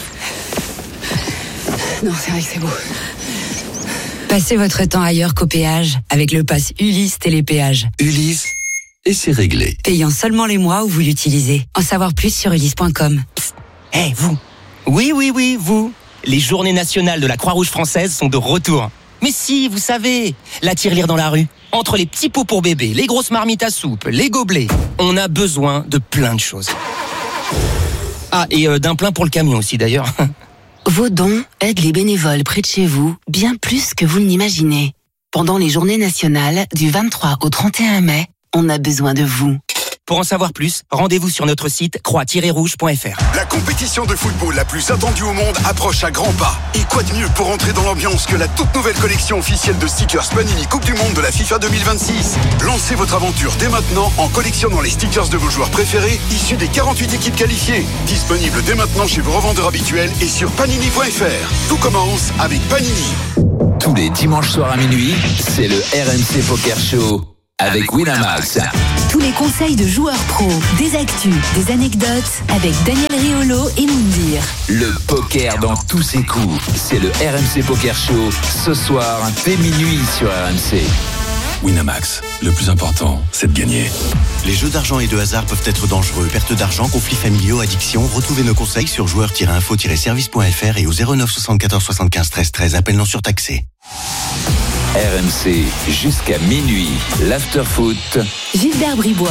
Non, c'est vrai que c'est beau. Passez votre temps ailleurs qu'au péage avec le pass Ulysse Télépéage. Ulysse, et c'est réglé. Payant seulement les mois où vous l'utilisez. En savoir plus sur ulysse point com. Hé, hey, vous, Oui, oui, oui, vous. Les journées nationales de la Croix-Rouge française sont de retour. Mais si, vous savez, la tirelire dans la rue, entre les petits pots pour bébés, les grosses marmites à soupe, les gobelets, on a besoin de plein de choses. Ah, et euh, d'un plein pour le camion aussi d'ailleurs. Vos dons aident les bénévoles près de chez vous bien plus que vous ne l'imaginez. Pendant les journées nationales du vingt-trois au trente et un mai, on a besoin de vous. Pour en savoir plus, rendez-vous sur notre site croix tiret rouge point f r. La compétition de football la plus attendue au monde approche à grands pas. Et quoi de mieux pour entrer dans l'ambiance que la toute nouvelle collection officielle de stickers Panini Coupe du Monde de la FIFA deux mille vingt-six. Lancez votre aventure dès maintenant en collectionnant les stickers de vos joueurs préférés issus des quarante-huit équipes qualifiées. Disponible dès maintenant chez vos revendeurs habituels et sur panini point f r. Tout commence avec Panini. Tous les dimanches soirs à minuit, c'est le R M C Poker Show avec Winamax. Tous les conseils de joueurs pros, des actus, des anecdotes avec Daniel Riolo et Moundir. Le poker dans tous ses coups, c'est le R M C Poker Show ce soir dès minuit sur R M C. Winamax, le plus important, c'est de gagner. Les jeux d'argent et de hasard peuvent être dangereux. Perte d'argent, conflits familiaux, addiction. Retrouvez nos conseils sur joueurs tiret info tiret service point f r et au zéro neuf soixante-quatorze soixante-quinze treize treize. Appel non surtaxé. R M C jusqu'à minuit. L'afterfoot. Gilbert Bribois.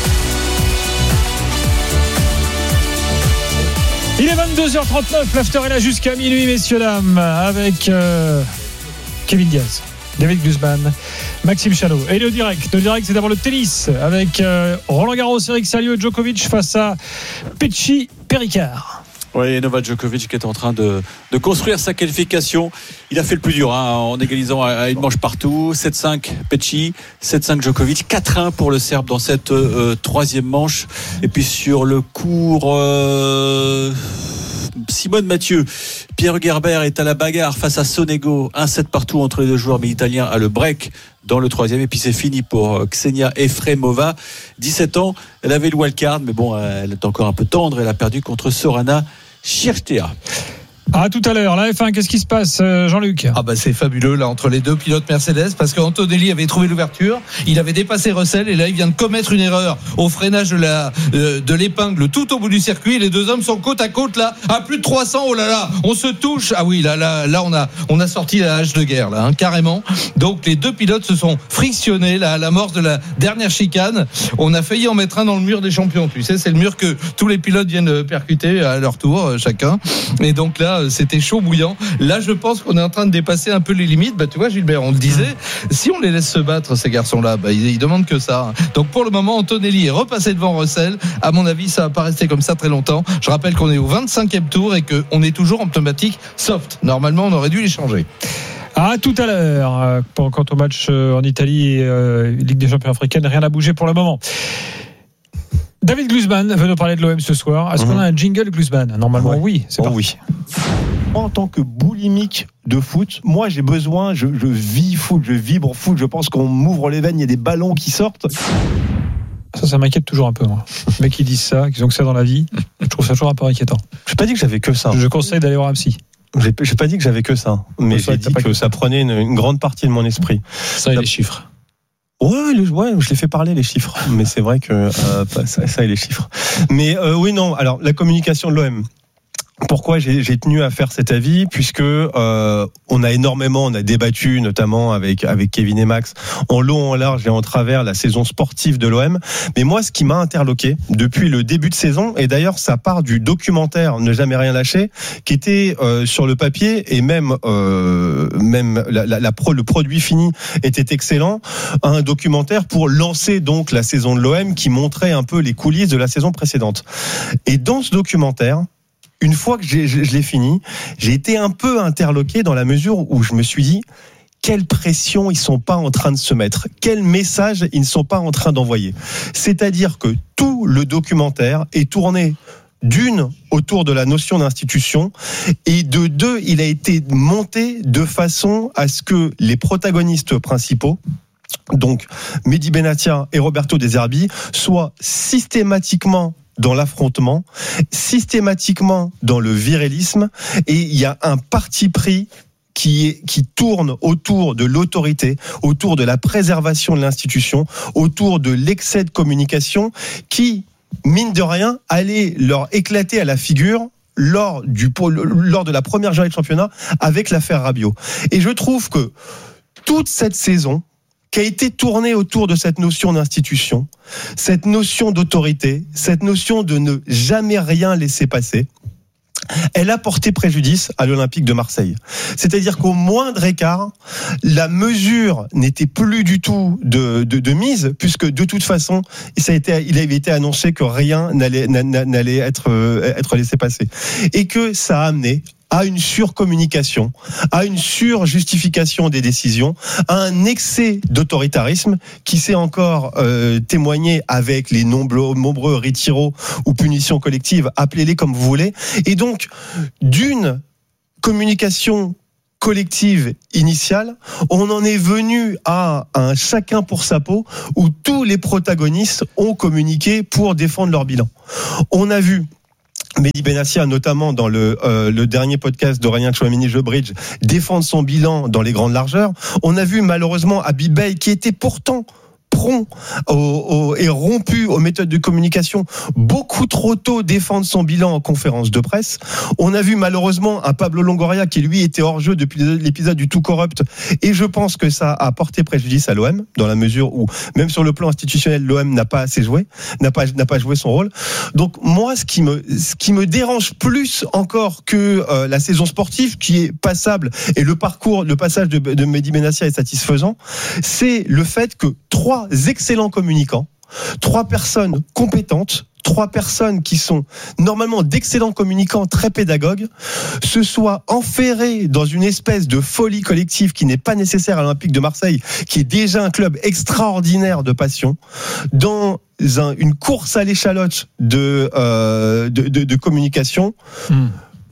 Il est vingt-deux heures trente-neuf, l'after est là jusqu'à minuit, messieurs, dames, avec euh, Kevin Diaz, David Guzman, Maxime Chanot. Et le direct, le direct, c'est d'abord le tennis avec euh, Roland Garros, Eric Salio et Djokovic face à Petchi Péricard. Oui, Novak Djokovic qui est en train de, de construire sa qualification. Il a fait le plus dur hein, en égalisant à, à une manche partout. sept cinq Petchi, sept cinq Djokovic, quatre un pour le Serbe dans cette euh, troisième manche. Et puis sur le court... Euh Simone Mathieu, Pierre Gerber est à la bagarre face à Sonego, un sept partout entre les deux joueurs, mais l'Italien a le break dans le troisième, et puis c'est fini pour Ksenia Efremova, dix-sept ans, elle avait le wildcard, mais bon, elle est encore un peu tendre, elle a perdu contre Sorana Cîrstea. À tout à l'heure, la F un, qu'est-ce qui se passe, Jean-Luc? Ah bah c'est fabuleux là entre les deux pilotes Mercedes, parce qu'Antonelli avait trouvé l'ouverture, il avait dépassé Russell et là il vient de commettre une erreur au freinage de la euh, de l'épingle tout au bout du circuit. Les deux hommes sont côte à côte là à plus de trois cents. Oh là là, on se touche. Ah oui, là là là on a on a sorti la hache de guerre là hein, carrément. Donc les deux pilotes se sont frictionnés là à l'amorce de la dernière chicane. On a failli en mettre un dans le mur des champions. Tu sais, c'est le mur que tous les pilotes viennent percuter à leur tour chacun. Et donc là c'était chaud bouillant. Là, je pense qu'on est en train de dépasser un peu les limites. Bah, tu vois, Gilbert, on le disait, si on les laisse se battre, ces garçons-là, bah, ils, ils demandent que ça. Donc, pour le moment, Antonelli est repassé devant Russell. À mon avis, ça va pas rester comme ça très longtemps. Je rappelle qu'on est au vingt-cinquième tour et qu'on est toujours en pneumatique soft. Normalement, on aurait dû les changer. À tout à l'heure. Quant au match en Italie et euh, Ligue des champions africaine, rien n'a bougé pour le moment. David Guzman veut nous parler de l'O M ce soir. Est-ce mmh. qu'on a un jingle Guzman? Normalement, ouais. oui. C'est oh, oui. En tant que boulimique de foot, moi j'ai besoin, je, je vis foot, je vibre foot. Je pense qu'on m'ouvre les veines, il y a des ballons qui sortent. Ça, ça m'inquiète toujours un peu, moi. Les mecs qui disent ça, qui ont que ça dans la vie, je trouve ça toujours un peu inquiétant. J'ai pas dit que j'avais que ça. Je conseille d'aller voir un psy. J'ai, j'ai pas dit que j'avais que ça, mais j'ai dit que, que ça prenait une, une grande partie de mon esprit. Ça et les chiffres. Ouais, le, ouais, je les fais parler les chiffres, mais c'est vrai que euh, ça, ça et les chiffres. Mais euh, oui, non. Alors la communication de l'O M. Pourquoi j'ai, j'ai tenu à faire cet avis, puisque euh, on a énormément, on a débattu notamment avec avec Kevin et Max en long, en large et en travers la saison sportive de l'O M. Mais moi, ce qui m'a interloqué depuis le début de saison, et d'ailleurs ça part du documentaire Ne jamais rien lâcher, qui était euh, sur le papier et même euh, même la, la, la pro, le produit fini était excellent, un documentaire pour lancer donc la saison de l'O M qui montrait un peu les coulisses de la saison précédente. Et dans ce documentaire, une fois que j'ai, je, je l'ai fini, j'ai été un peu interloqué dans la mesure où je me suis dit quelle pression ils sont pas en train de se mettre, quel message ils ne sont pas en train d'envoyer. C'est-à-dire que tout le documentaire est tourné d'une autour de la notion d'institution et de deux, il a été monté de façon à ce que les protagonistes principaux, donc Mehdi Benatia et Roberto De Zerbi, soient systématiquement dans l'affrontement, systématiquement dans le virilisme, et il y a un parti pris qui, est, qui tourne autour de l'autorité, autour de la préservation de l'institution, autour de l'excès de communication qui, mine de rien, allait leur éclater à la figure lors du lors de la première journée de championnat avec l'affaire Rabiot. Et je trouve que toute cette saison qui a été tournée autour de cette notion d'institution, cette notion d'autorité, cette notion de ne jamais rien laisser passer, elle a porté préjudice à l'Olympique de Marseille. C'est-à-dire qu'au moindre écart, la mesure n'était plus du tout de, de, de mise, puisque de toute façon, ça a été, il avait été annoncé que rien n'allait, n'allait être, être laissé passer. Et que ça a amené à une surcommunication, à une surjustification des décisions, à un excès d'autoritarisme qui s'est encore euh, témoigné avec les nombreux, nombreux retiros ou punitions collectives, appelez-les comme vous voulez, et donc d'une communication collective initiale, on en est venu à un chacun pour sa peau où tous les protagonistes ont communiqué pour défendre leur bilan. On a vu Mehdi Benassia, notamment dans le, euh, le dernier podcast d'Aurélien Tchouameni-Jebridge, défendre son bilan dans les grandes largeurs. On a vu malheureusement Habib Beye, qui était pourtant prompt au, au, et rompu aux méthodes de communication, beaucoup trop tôt défendre son bilan en conférence de presse. On a vu malheureusement un Pablo Longoria qui lui était hors jeu depuis l'épisode du tout corrupt, et je pense que ça a porté préjudice à l'O M dans la mesure où même sur le plan institutionnel l'O M n'a pas assez joué, n'a pas n'a pas joué son rôle. Donc moi ce qui me ce qui me dérange plus encore que euh, la saison sportive qui est passable et le parcours le passage de, de Mehdi Benassia est satisfaisant, c'est le fait que trois excellents communicants, trois personnes compétentes, trois personnes qui sont normalement d'excellents communicants très pédagogues, se soient enferrés dans une espèce de folie collective qui n'est pas nécessaire à l'Olympique de Marseille, qui est déjà un club extraordinaire de passion, dans un, une course à l'échalote de, euh, de, de, de communication. Mmh.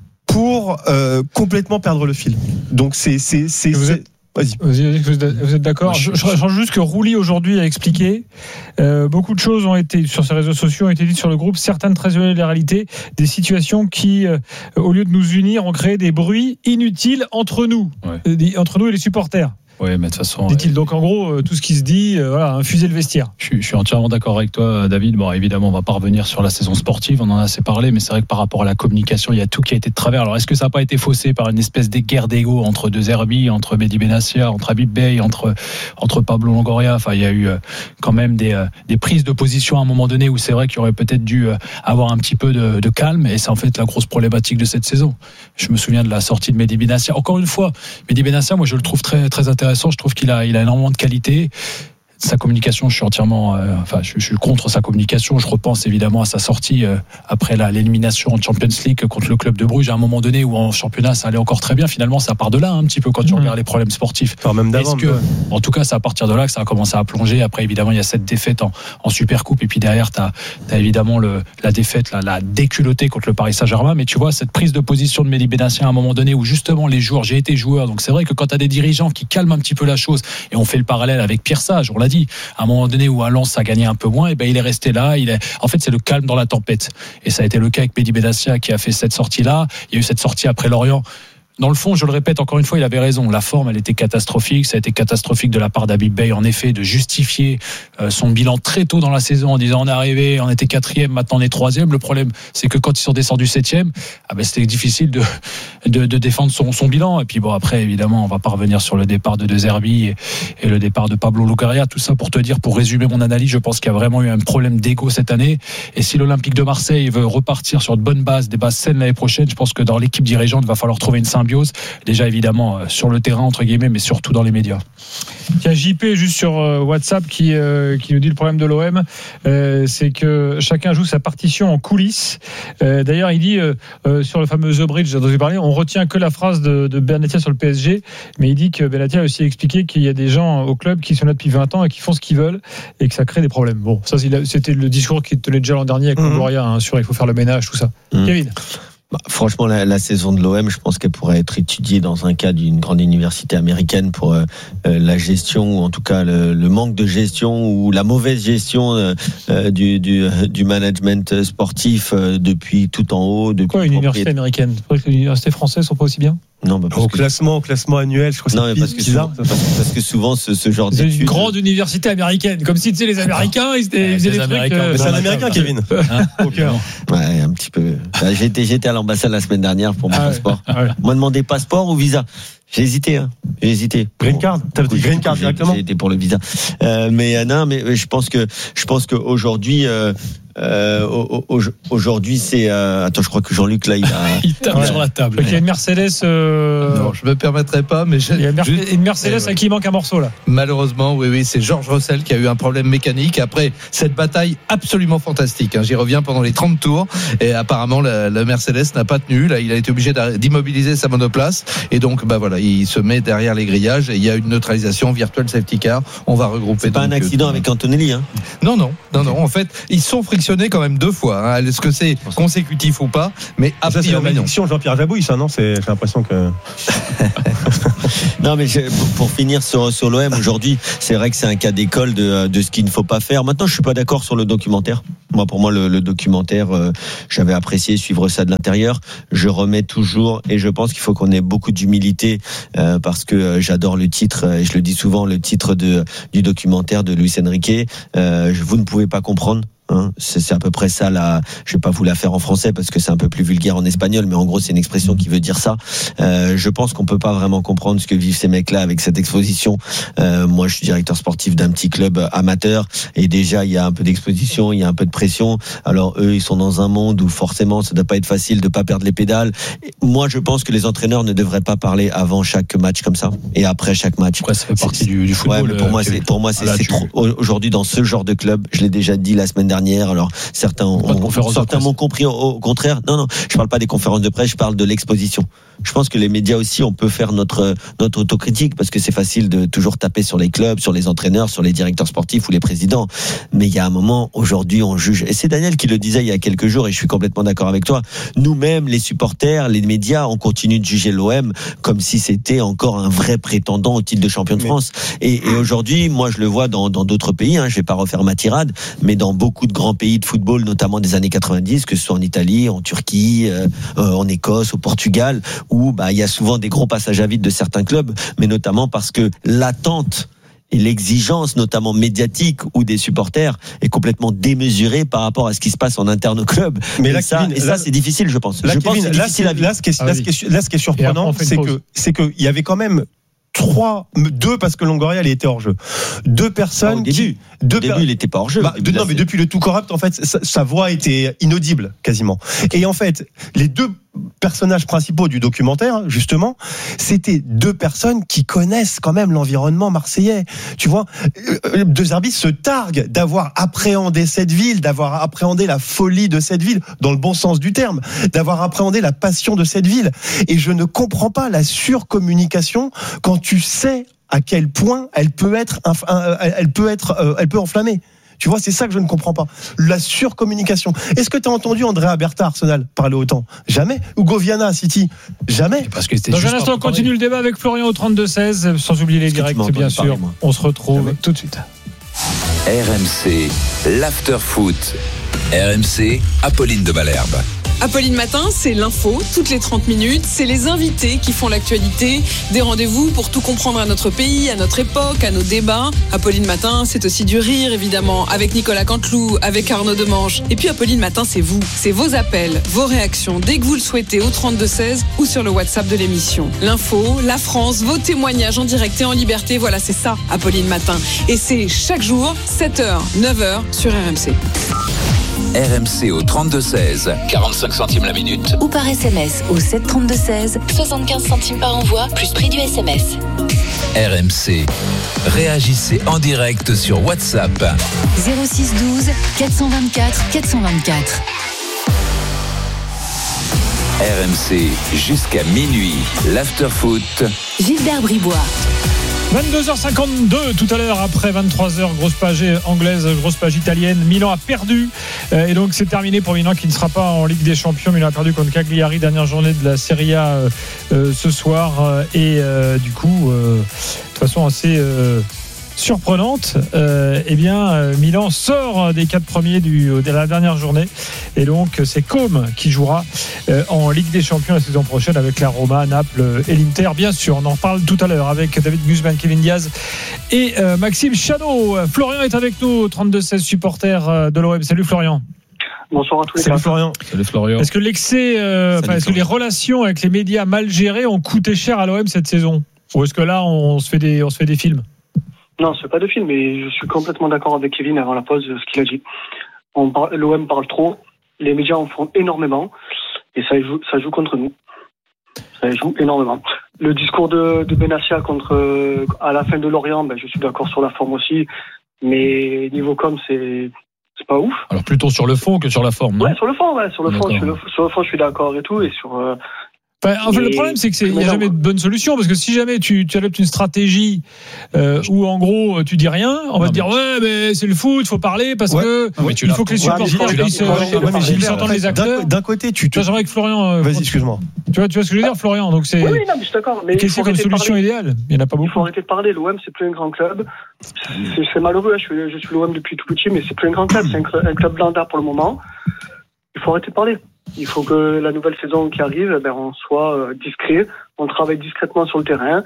Pour euh, complètement perdre le fil. Donc c'est c'est c'est. Vous êtes... Vas-y. Vous êtes, vous êtes d'accord? Je, je change juste que Rouly aujourd'hui a expliqué euh, beaucoup de choses ont été sur ses réseaux sociaux, ont été dites sur le groupe, certaines très éloignées de la réalité, des situations qui, euh, au lieu de nous unir, ont créé des bruits inutiles entre nous, ouais. euh, entre nous et les supporters. Oui, mais de toute façon. Dit-il. Donc en gros, euh, tout ce qui se dit, euh, voilà, infuser le vestiaire. Je suis, je suis entièrement d'accord avec toi, David. Bon, évidemment, on va pas revenir sur la saison sportive, on en a assez parlé, mais c'est vrai que par rapport à la communication, il y a tout qui a été de travers. Alors, est-ce que ça n'a pas été faussé par une espèce de guerre d'ego entre deux Zerbi, entre Mehdi Benassia, entre Habib Beye, entre entre Pablo Longoria? Enfin, il y a eu euh, quand même des euh, des prises de position à un moment donné où c'est vrai qu'il y aurait peut-être dû euh, avoir un petit peu de, de calme, et c'est en fait la grosse problématique de cette saison. Je me souviens de la sortie de Mehdi Benassia. Encore une fois, Mehdi Benassia, moi, je le trouve très très intéressant. Je trouve qu'il a Il a énormément de qualité. Sa communication, je suis entièrement, euh, enfin, je, je suis contre sa communication. Je repense évidemment à sa sortie euh, après la, l'élimination en Champions League contre le club de Bruges à un moment donné où en championnat ça allait encore très bien. Finalement, ça part de là un petit peu quand tu mmh. regardes les problèmes sportifs. Enfin, même d'avant. Est-ce que, en tout cas, c'est à partir de là que ça a commencé à plonger. Après, évidemment, il y a cette défaite en, en Supercoupe, et puis derrière, t'as, t'as évidemment le, la défaite, la, la déculottée contre le Paris Saint-Germain. Mais tu vois, cette prise de position de Mehdi Benassia à un moment donné où justement les joueurs, j'ai été joueur, donc c'est vrai que quand t'as des dirigeants qui calment un petit peu la chose, et on fait le parallèle avec Pierre Sage, on l'a dit, à un moment donné où à Lens a gagné un peu moins, et ben il est resté là. Il est, en fait, c'est le calme dans la tempête. Et ça a été le cas avec Mehdi Benassia qui a fait cette sortie-là. Il y a eu cette sortie après Lorient. Dans le fond, je le répète encore une fois, il avait raison. La forme, elle était catastrophique. Ça a été catastrophique de la part d'Habib Beye, en effet, de justifier son bilan très tôt dans la saison en disant on est arrivé, on était quatrième, maintenant on est troisième. Le problème, c'est que quand ils sont descendus septième, ah ben c'était difficile de, de, de défendre son, son bilan. Et puis bon, après, évidemment, on va pas revenir sur le départ de De Zerbi et, et le départ de Pablo Longoria. Tout ça pour te dire, pour résumer mon analyse, je pense qu'il y a vraiment eu un problème d'ego cette année. Et si l'Olympique de Marseille veut repartir sur de bonnes bases, des bases saines l'année prochaine, je pense que dans l'équipe dirigeante, il va falloir trouver une symbiose. Déjà évidemment sur le terrain entre guillemets, mais surtout dans les médias. Il y a J P juste sur WhatsApp qui, euh, qui nous dit le problème de l'O M, euh, c'est que chacun joue sa partition en coulisses. Euh, d'ailleurs, il dit euh, euh, sur le fameux The Bridge dont j'ai parlé, on retient que la phrase de, de Benassia sur le P S G, mais il dit que Benassia a aussi expliqué qu'il y a des gens au club qui sont là depuis vingt ans et qui font ce qu'ils veulent et que ça crée des problèmes. Bon, ça c'était le discours qu'il tenait déjà l'an dernier avec Longoria, mmh. hein, sur il faut faire le ménage, tout ça. Mmh. Kevin. Bah, franchement, la, la saison de l'O M, je pense qu'elle pourrait être étudiée dans un cas d'une grande université américaine pour euh, la gestion, ou en tout cas le, le manque de gestion ou la mauvaise gestion euh, du, du, du management sportif euh, depuis tout en haut. Depuis Pourquoi une université américaine? C'est vrai que les universités françaises sont pas aussi bien? Non, bah au que... classement, au classement annuel, je crois que non, c'est mais parce que, souvent, parce, parce que souvent ce, ce genre d'études. C'est une grande université américaine, comme si tu sais les Américains, ils étaient, ouais, faisaient des Américains. trucs. Euh... Mais c'est un Américain, Kevin. Hein, au cœur. Ouais, un petit peu. Bah, j'ai été, j'étais à l'ambassade la semaine dernière pour mon ah passeport. Ouais. Ouais. On m'a demandé passeport ou visa. J'ai hésité, hein. J'ai hésité. Green card. T'as dit green card directement. J'ai été pour le visa. Euh, mais non, mais je pense que je pense qu'aujourd'hui. Euh, Euh, aujourd'hui, c'est. Euh... Attends, je crois que Jean-Luc là, il a. il tape ouais. sur la table. Il y a une Mercedes. Euh... Non, je me permettrai pas, mais il y a une, Mer- une Mercedes à ouais. qui manque un morceau là. Malheureusement, oui, oui, c'est George Russell qui a eu un problème mécanique après cette bataille absolument fantastique. Hein. J'y reviens pendant les trente tours et apparemment la, la Mercedes n'a pas tenu. Là, il a été obligé d'immobiliser sa monoplace et donc, bah voilà, il se met derrière les grillages et il y a une neutralisation virtuelle safety car. On va regrouper. C'est pas donc, un accident euh, avec Antonelli, hein. Non, non, non, non. En fait, ils sont frictionnés quand même deux fois. Hein. Est-ce que c'est consécutif ou pas? Mais a ça, priori, c'est la malédiction Jean-Pierre Jabouille, ça, non? C'est, j'ai l'impression que. Non, mais je, pour, pour finir sur, sur l'O M aujourd'hui, c'est vrai que c'est un cas d'école de, de ce qu'il ne faut pas faire. Maintenant, je suis pas d'accord sur le documentaire. Moi, pour moi, le, le documentaire, euh, j'avais apprécié suivre ça de l'intérieur. Je remets toujours, et je pense qu'il faut qu'on ait beaucoup d'humilité euh, parce que euh, j'adore le titre, et je le dis souvent, le titre de du documentaire de Luis Enrique. Euh, vous ne pouvez pas comprendre. Hein, c'est, c'est à peu près ça là. Je vais pas vous la faire en français parce que c'est un peu plus vulgaire en espagnol, mais en gros c'est une expression qui veut dire ça. Euh, je pense qu'on peut pas vraiment comprendre ce que vivent ces mecs-là avec cette exposition. Euh, moi, je suis directeur sportif d'un petit club amateur et déjà il y a un peu d'exposition, il y a un peu de pression. Alors eux, ils sont dans un monde où forcément ça doit pas être facile de pas perdre les pédales. Et moi, je pense que les entraîneurs ne devraient pas parler avant chaque match comme ça et après chaque match. Après, ça fait partie du, du football. Ouais, mais pour moi, c'est pour moi c'est, là, c'est tu... trop. Aujourd'hui, dans ce genre de club, je l'ai déjà dit la semaine dernière. Alors certains, ont, certains m'ont compris au, au contraire. Non, non, je parle pas des conférences de presse, je parle de l'exposition. Je pense que les médias aussi, on peut faire notre notre autocritique parce que c'est facile de toujours taper sur les clubs, sur les entraîneurs, sur les directeurs sportifs ou les présidents. Mais il y a un moment, aujourd'hui, on juge. Et c'est Daniel qui le disait il y a quelques jours, et je suis complètement d'accord avec toi. Nous-mêmes, les supporters, les médias, on continue de juger l'O M comme si c'était encore un vrai prétendant au titre de champion de France. Et, et aujourd'hui, moi, je le vois dans dans d'autres pays. Hein, je vais pas refaire ma tirade, mais dans beaucoup de grands pays de football, notamment des années quatre-vingt-dix, que ce soit en Italie, en Turquie, euh, en Écosse, au Portugal, où bah il y a souvent des gros passages à vide de certains clubs, mais notamment parce que l'attente et l'exigence, notamment médiatique ou des supporters, est complètement démesurée par rapport à ce qui se passe en interne au club. Mais et là, ça, Kevin, et ça là, c'est difficile, je pense. Là, je Kevin, pense que c'est là, difficile c'est, à vivre. Là, ce qui est, ah, là, oui. ce qui est, là, ce qui est surprenant, c'est que c'est que il y avait quand même trois, deux parce que Longoria il était hors jeu. Deux personnes. Au début, qui, deux au début per... il était pas hors jeu. Bah, de, non, mais depuis le tout corrupt, en fait, sa, sa voix était inaudible quasiment. Et en fait, les deux personnages principaux du documentaire, justement, c'était deux personnes qui connaissent quand même l'environnement marseillais. Tu vois, De Zerbi se targue d'avoir appréhendé cette ville, d'avoir appréhendé la folie de cette ville, dans le bon sens du terme, d'avoir appréhendé la passion de cette ville. Et je ne comprends pas la surcommunication quand tu sais à quel point elle peut être, elle peut être, elle peut enflammer. Tu vois, c'est ça que je ne comprends pas. La surcommunication. Est-ce que tu as entendu Andrea Bertha, Arsenal, parler autant? Jamais. Hugo Viana, City? Jamais. Parce que c'était Dans un instant, on continue le débat avec Florian au trente-deux seize, sans oublier les directs, bien sûr. Parler, on se retrouve Jamais. tout de suite. R M C, l'after-foot. R M C, Apolline de Malherbe. Apolline Matin, c'est l'info, toutes les trente minutes, c'est les invités qui font l'actualité, des rendez-vous pour tout comprendre à notre pays, à notre époque, à nos débats. Apolline Matin, c'est aussi du rire, évidemment, avec Nicolas Canteloup, avec Arnaud Demange. Et puis Apolline Matin, c'est vous, c'est vos appels, vos réactions, dès que vous le souhaitez, au trente-deux seize ou sur le WhatsApp de l'émission. L'info, la France, vos témoignages en direct et en liberté, voilà, c'est ça, Apolline Matin. Et c'est chaque jour, sept heures, neuf heures, sur R M C. R M C au trente-deux seize, quarante-cinq centimes la minute. Ou par S M S au sept trente-deux seize, soixante-quinze centimes par envoi, plus prix du S M S. R M C, réagissez en direct sur WhatsApp. zéro six douze, quatre cent vingt-quatre, quatre cent vingt-quatre. R M C, jusqu'à minuit, l'after-foot. Gilbert Bribois. vingt-deux heures cinquante-deux tout à l'heure, après vingt-trois heures, grosse page anglaise, grosse page italienne. Milan a perdu et donc c'est terminé pour Milan qui ne sera pas en Ligue des Champions. Milan a perdu contre Cagliari, dernière journée de la Serie A euh, ce soir et euh, du coup euh, de toute façon assez euh, surprenante. Euh, eh bien, euh, Milan sort des quatre premiers du, de la dernière journée. Et donc, c'est Côme qui jouera euh, en Ligue des Champions la saison prochaine avec la Roma, Naples et l'Inter. Bien sûr, on en parle tout à l'heure avec David Guzman, Kevin Diaz et euh, Maxime Chano. Florian est avec nous, trente-deux seize supporters de l'O M. Salut Florian. Bonsoir à tous les Salut Florian. Salut Florian. Est-ce que l'excès, euh, enfin, est-ce que les relations avec les médias mal gérées ont coûté cher à l'O M cette saison ? Ou est-ce que là, on se fait des, on se fait des films ? Non, c'est pas de film, mais je suis complètement d'accord avec Kevin avant la pause, ce qu'il a dit. On parle, L'O M parle trop, les médias en font énormément, et ça joue, ça joue contre nous. Ça joue énormément. Le discours de, de Benassia contre, à la fin de Lorient, ben, je suis d'accord sur la forme aussi, mais niveau com, c'est, c'est pas ouf. Alors plutôt sur le fond que sur la forme, non ? Ouais, sur le fond, ouais, sur le fond, je suis, sur le fond, je suis d'accord et tout, et sur. Euh, Enfin, en fait, le problème, c'est qu'il n'y a jamais de bonne solution, parce que si jamais tu, tu adoptes une stratégie euh, où, en gros, tu dis rien, on va non, te dire ouais, mais c'est le foot, il faut parler parce ouais. que non, il faut que les supporters puissent s'entendre les acteurs. D'un côté, tu. J'aimerais avec Florian. Vas-y, excuse-moi. Tu vois, tu vois ce que je veux dire, Florian. Donc c'est. Oui, oui, non, mais je suis d'accord. Mais qu'est-ce que c'est comme solution idéale ? Il n'y en a pas beaucoup. Il faut arrêter de parler. L'O M, c'est plus un grand club. C'est, c'est malheureux. Je suis, je suis l'O M depuis tout petit, mais c'est plus un grand club. C'est un, un club lambda pour le moment. Il faut arrêter de parler. Il faut que la nouvelle saison qui arrive, ben, on soit euh, discret, on travaille discrètement sur le terrain,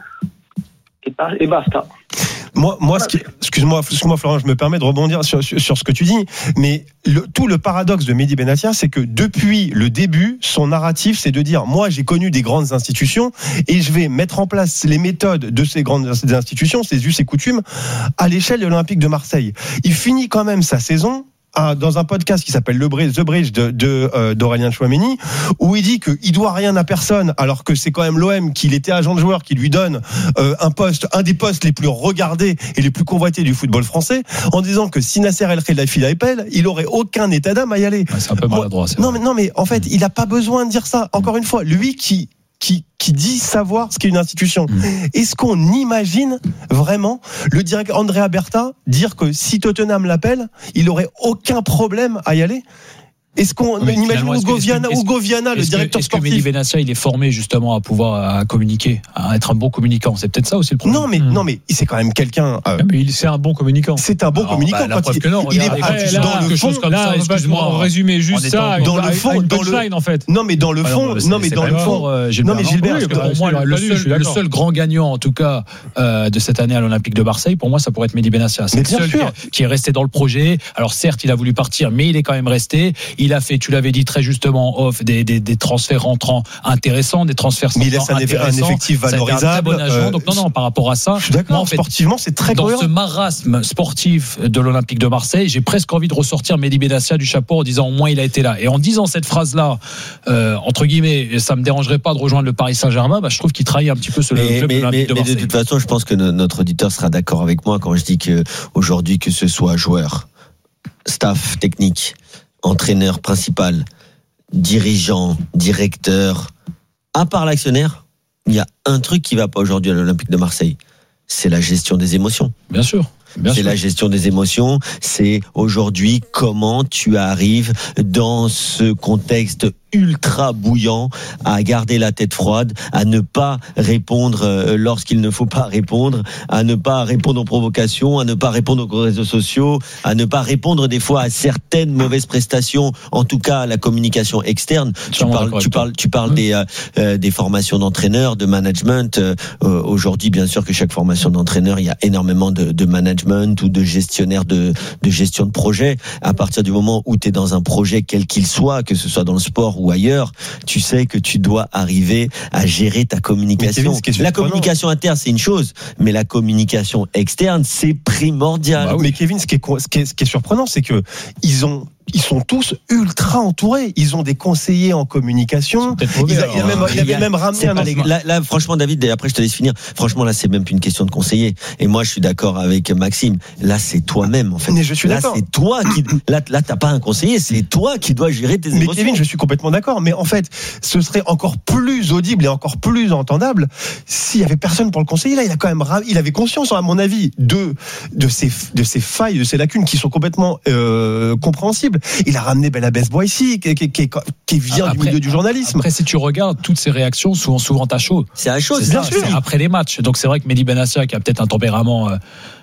et, et basta. Moi, moi, ce qui, excuse-moi, excuse-moi, Florent, je me permets de rebondir sur, sur, sur ce que tu dis, mais le, tout le paradoxe de Mehdi Benassia, c'est que depuis le début, son narratif, c'est de dire, moi, j'ai connu des grandes institutions et je vais mettre en place les méthodes de ces grandes institutions, ces us et coutumes, à l'échelle de l'Olympique de Marseille. Il finit quand même sa saison dans un podcast qui s'appelle Le Bridge, The Bridge de, de euh, d'Aurélien Chouameni, où il dit qu'il doit rien à personne, alors que c'est quand même l'O M, qu'il était agent de joueur, qui lui donne euh, un poste, un des postes les plus regardés et les plus convoités du football français, en disant que si Nasser El Khelaifi appelle, il aurait aucun état d'âme à y aller. Ouais, c'est un peu maladroit. C'est non, vrai. mais non, mais en fait, il a pas besoin de dire ça. Encore une fois, lui qui Qui, qui dit savoir ce qu'est une institution. Mmh. Est-ce qu'on imagine vraiment le directeur Andrea Berta dire que si Tottenham l'appelle, il aurait aucun problème à y aller ? Est-ce qu'on oui, imagine Hugo Viana, Hugo Viana, le directeur est-ce sportif ? Est-ce que Mehdi Benassia, il est formé justement à pouvoir à communiquer, à être un bon communicant ? C'est peut-être ça aussi le problème. Non, mais mmh. non, mais c'est quand même quelqu'un. Euh, mais il c'est un bon communicant. C'est un bon non, communicant. Bah, la preuve que non. Il est là, dans le fond. Comme ça, excuse-moi. On résumait juste ça. Dans le fond, dans le en fait. Non, mais dans le fond, non, mais dans le fond. Non, mais Gilbert, pour moi, le seul grand gagnant, en tout cas, de cette année à l'Olympique de Marseille, pour moi, ça pourrait être Mehdi Benassia. C'est le seul qui est resté dans le projet. Alors certes, il a voulu partir, mais il est quand même resté. Il a fait, tu l'avais dit très justement, off des, des, des transferts rentrants intéressants, des transferts mais il laisse un, un effectif valorisable. Un très bon agent. Euh, Donc non, non, par rapport à ça, je suis d'accord. Moi, en fait, sportivement, c'est très dans cohérent. ce marasme sportif de l'Olympique de Marseille, j'ai presque envie de ressortir Mehdi Benassia du chapeau en disant au moins il a été là. Et en disant cette phrase-là, euh, entre guillemets, ça me dérangerait pas de rejoindre le Paris Saint-Germain. Bah, je trouve qu'il trahit un petit peu ce mais, club mais, de l'Olympique mais, de Marseille. Mais de toute façon, je pense que notre auditeur sera d'accord avec moi quand je dis que aujourd'hui, que ce soit joueur, staff technique, entraîneur principal, dirigeant, directeur, à part l'actionnaire, il y a un truc qui va pas aujourd'hui à l'Olympique de Marseille, c'est la gestion des émotions. Bien sûr. Bien c'est sûr. La gestion des émotions, c'est aujourd'hui comment tu arrives dans ce contexte ultra bouillant à garder la tête froide, à ne pas répondre lorsqu'il ne faut pas répondre, à ne pas répondre aux provocations, à ne pas répondre aux réseaux sociaux, à ne pas répondre des fois à certaines mauvaises prestations, en tout cas à la communication externe. Tu parles, tu parles, tu parles mmh. des euh, des formations d'entraîneurs, de management. Euh, aujourd'hui, bien sûr que chaque formation d'entraîneur, il y a énormément de, de management ou de gestionnaire de de gestion de projet. À partir du moment où tu es dans un projet quel qu'il soit, que ce soit dans le sport ou ailleurs, tu sais que tu dois arriver à gérer ta communication. Kevin, la communication interne, c'est une chose, mais la communication externe, c'est primordial. Bah oui. Mais Kevin, ce qui est, ce qui est, ce qui est surprenant, c'est que ils ont ils sont tous ultra entourés. Ils ont des conseillers en communication. Mauvais, ils a, il a même, il avait même ramené un. Les, là, là, franchement, David, et après je te laisse finir. Franchement, là, c'est même plus une question de conseiller. Et moi, je suis d'accord avec Maxime. Là, c'est toi-même, en fait. Mais je suis là, d'accord. c'est toi qui. Là, là, t'as pas un conseiller. C'est toi qui dois gérer tes émotions. Mais Kevin, je suis complètement d'accord. Mais en fait, ce serait encore plus audible et encore plus entendable s'il y avait personne pour le conseiller. Là, il a quand même, il avait conscience, à mon avis, de de ces de ces failles, de ces lacunes qui sont complètement euh, compréhensibles. Il a ramené Belabès Boissy, qui, qui, qui, qui vient après, du milieu du journalisme. Après, si tu regardes, toutes ces réactions sont souvent à chaud. C'est à chaud, c'est, bien ça, sûr. C'est après les matchs. Donc c'est vrai que Mehdi Benassia, qui a peut-être un tempérament euh,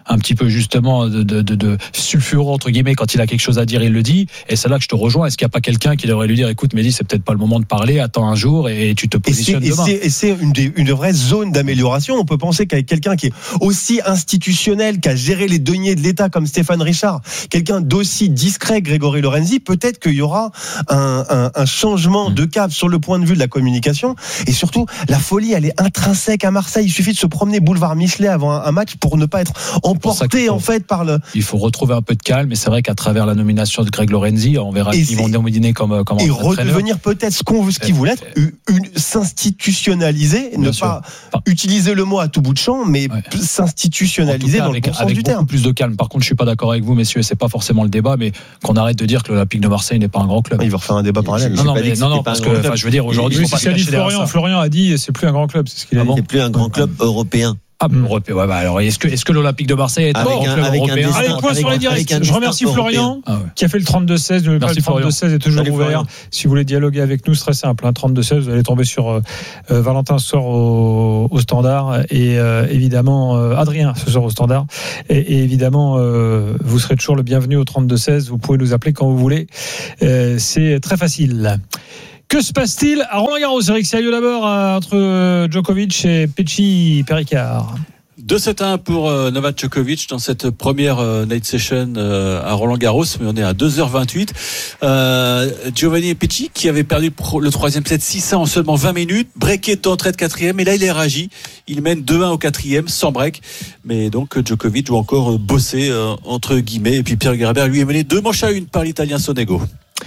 un petit peu justement de, de, de, de sulfureux entre guillemets quand il a quelque chose à dire, il le dit. Et c'est là que je te rejoins. Est-ce qu'il n'y a pas quelqu'un qui devrait lui dire, écoute, Mehdi, c'est peut-être pas le moment de parler, attends un jour et tu te positionnes et c'est, demain. Et c'est, et c'est une, des, une vraie zone d'amélioration. On peut penser qu'avec quelqu'un qui est aussi institutionnel, qui a géré les deniers de l'État comme Stéphane Richard, quelqu'un d'aussi discret, Grégory Lorenzi, peut-être qu'il y aura un, un, un changement de cap sur le point de vue de la communication. Et surtout, la folie, elle est intrinsèque à Marseille. Il suffit de se promener boulevard Michelet avant un, un match pour ne pas être emporté faut, en fait par le. Il faut retrouver un peu de calme. Et c'est vrai qu'à travers la nomination de Greg Lorenzi, on verra qui vont nominer comme comme et redevenir peut-être ce qu'on ce qu'il voulait être, une, une, s'institutionnaliser, Bien ne sûr. pas enfin, utiliser le mot à tout bout de champ, mais ouais. s'institutionnaliser cas, dans avec, le bon sens avec du beaucoup terme. Plus de calme. Par contre, je suis pas d'accord avec vous, messieurs. C'est pas forcément le débat, mais qu'on arrête de dire que l'Olympique de Marseille n'est pas un grand club. Il va refaire un débat parallèle. Non, non, mais, non, non, parce que, enfin, je veux dire aujourd'hui, c'est ce qu'a dit Florian. Florian a dit, c'est plus un grand club, c'est ce qu'il a dit. C'est plus un grand club européen. Ah, mmh. européen. Ouais, bah alors, est-ce que, est-ce que l'Olympique de Marseille est un grand club européen? Allez, point sur les directs. Je remercie Florian, ah ouais. qui a fait le trente-deux seize. Le trente-deux seize est toujours Allez, ouvert. Florian. Si vous voulez dialoguer avec nous, c'est très simple. Hein, trente-deux seize, vous allez tomber sur euh, Valentin ce soir au, au Standard et euh, évidemment euh, Adrien ce soir au Standard. Et, et évidemment, euh, vous serez toujours le bienvenu au trente-deux seize. Vous pouvez nous appeler quand vous voulez. Euh, c'est très facile. Que se passe-t-il à Roland-Garros? Eric Sérieux d'abord entre Djokovic et Pechi Pericard. deux sept un pour Novak Djokovic dans cette première night session à Roland-Garros, mais on est à deux heures vingt-huit. Euh, Giovanni Pechi qui avait perdu le troisième set six un en seulement vingt minutes, breaké d'entrée de quatrième, et là il est réagi. Il mène deux un au quatrième sans break, mais donc Djokovic doit encore bosser entre guillemets, et puis Pierre Gerber lui est mené deux manches à une par l'Italien Sonego.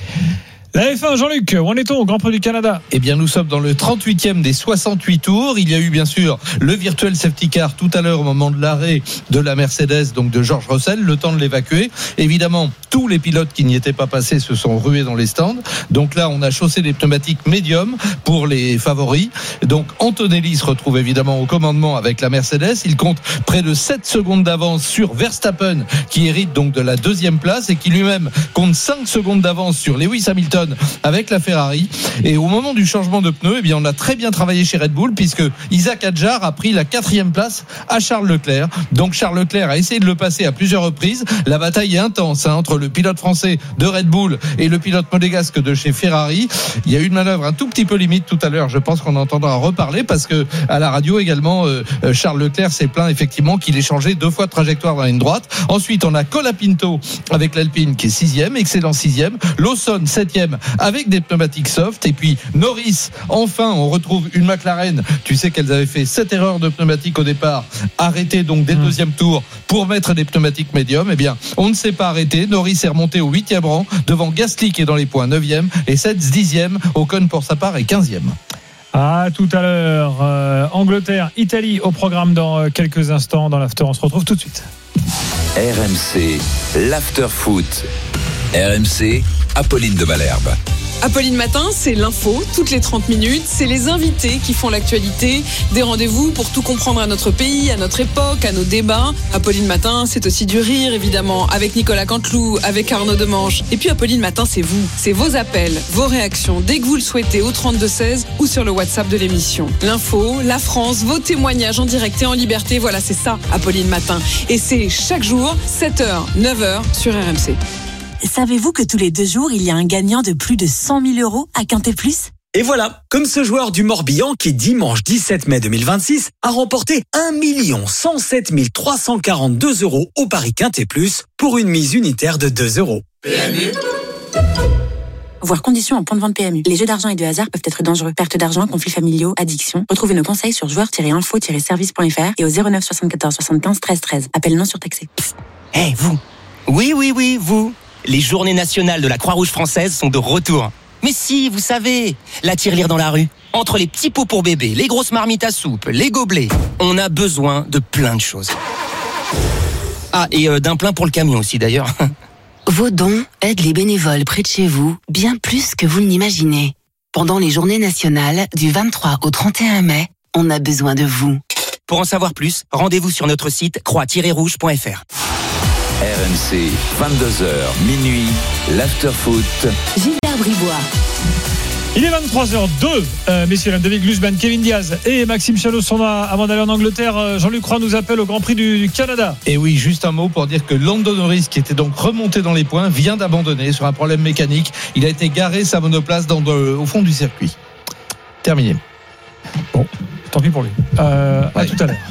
La F un, Jean-Luc, où en est-on au Grand Prix du Canada? Eh bien, nous sommes dans le trente-huitième des soixante-huit tours. Il y a eu, bien sûr, le virtuel safety car tout à l'heure au moment de l'arrêt de la Mercedes, donc de George Russell, le temps de l'évacuer. Évidemment, tous les pilotes qui n'y étaient pas passés se sont rués dans les stands. Donc là, on a chaussé des pneumatiques médium pour les favoris. Donc, Antonelli se retrouve évidemment au commandement avec la Mercedes. Il compte près de sept secondes d'avance sur Verstappen, qui hérite donc de la deuxième place et qui lui-même compte cinq secondes d'avance sur Lewis Hamilton avec la Ferrari. Et au moment du changement de pneus, eh bien, on a très bien travaillé chez Red Bull, puisque Isaac Hadjar a pris la quatrième place à Charles Leclerc. Donc Charles Leclerc a essayé de le passer à plusieurs reprises. La bataille est intense hein, entre le pilote français de Red Bull et le pilote monégasque de chez Ferrari. Il y a eu une manœuvre un tout petit peu limite tout à l'heure. Je pense qu'on entendra reparler, parce que à la radio également, euh, Charles Leclerc s'est plaint effectivement qu'il ait changé deux fois de trajectoire dans la ligne droite. Ensuite, on a Colapinto avec l'Alpine qui est sixième, excellent sixième. Lawson septième avec des pneumatiques soft. Et puis Norris, enfin on retrouve une McLaren. Tu sais qu'elles avaient fait sept erreurs de pneumatiques au départ, arrêtées donc dès le deuxième tour pour mettre des pneumatiques médium. Eh bien on ne s'est pas arrêté. Norris est remonté au huitième rang devant Gasly qui est dans les points neuvième et Sainz dixième. Ocon pour sa part est quinzième. À tout à l'heure. euh, Angleterre, Italie au programme dans quelques instants dans l'after. On se retrouve tout de suite. R M C, l'after foot. R M C, Apolline de Malherbe. Apolline Matin, c'est l'info, toutes les trente minutes, c'est les invités qui font l'actualité, des rendez-vous pour tout comprendre à notre pays, à notre époque, à nos débats. Apolline Matin, c'est aussi du rire, évidemment, avec Nicolas Canteloup, avec Arnaud Demanche. Et puis Apolline Matin, c'est vous, c'est vos appels, vos réactions, dès que vous le souhaitez, au trente-deux seize ou sur le WhatsApp de l'émission. L'info, la France, vos témoignages en direct et en liberté, voilà, c'est ça, Apolline Matin. Et c'est chaque jour, sept heures, neuf heures, sur R M C. Savez-vous que tous les deux jours, il y a un gagnant de plus de cent mille euros à Quintet Plus ? Et voilà, comme ce joueur du Morbihan qui, dimanche dix-sept mai deux mille vingt-six, a remporté un million cent sept mille trois cent quarante-deux euros au Paris Quintet Plus pour une mise unitaire de deux euros. P M U. Voir conditions en point de vente P M U. Les jeux d'argent et de hasard peuvent être dangereux. Perte d'argent, conflits familiaux, addiction. Retrouvez nos conseils sur joueurs tiret info tiret service point f r et au zéro neuf soixante-quatorze soixante-quinze treize treize. Appel non surtaxé. Eh, hey, vous. Oui, oui, oui, vous. Les journées nationales de la Croix-Rouge française sont de retour. Mais si, vous savez, la tirelire dans la rue, entre les petits pots pour bébé, les grosses marmites à soupe, les gobelets, on a besoin de plein de choses. Ah, et euh, d'un plein pour le camion aussi d'ailleurs. Vos dons aident les bénévoles près de chez vous bien plus que vous ne l'imaginez. Pendant les journées nationales du vingt-trois au trente et un mai, on a besoin de vous. Pour en savoir plus, rendez-vous sur notre site croix tiret rouge point f r. R M C, vingt-deux heures, minuit, l'after foot. Gilbert Bribois. Il est vingt-trois heures deux, euh, messieurs, dames, David Glusman, Kevin Diaz et Maxime Chalos sont là avant d'aller en Angleterre. Jean-Luc Roy nous appelle au Grand Prix du Canada. Et oui, juste un mot pour dire que Lando Norris, qui était donc remonté dans les points, vient d'abandonner sur un problème mécanique. Il a été garé sa monoplace dans de, au fond du circuit. Terminé. Bon, tant pis pour lui. Euh, ouais. À tout à l'heure.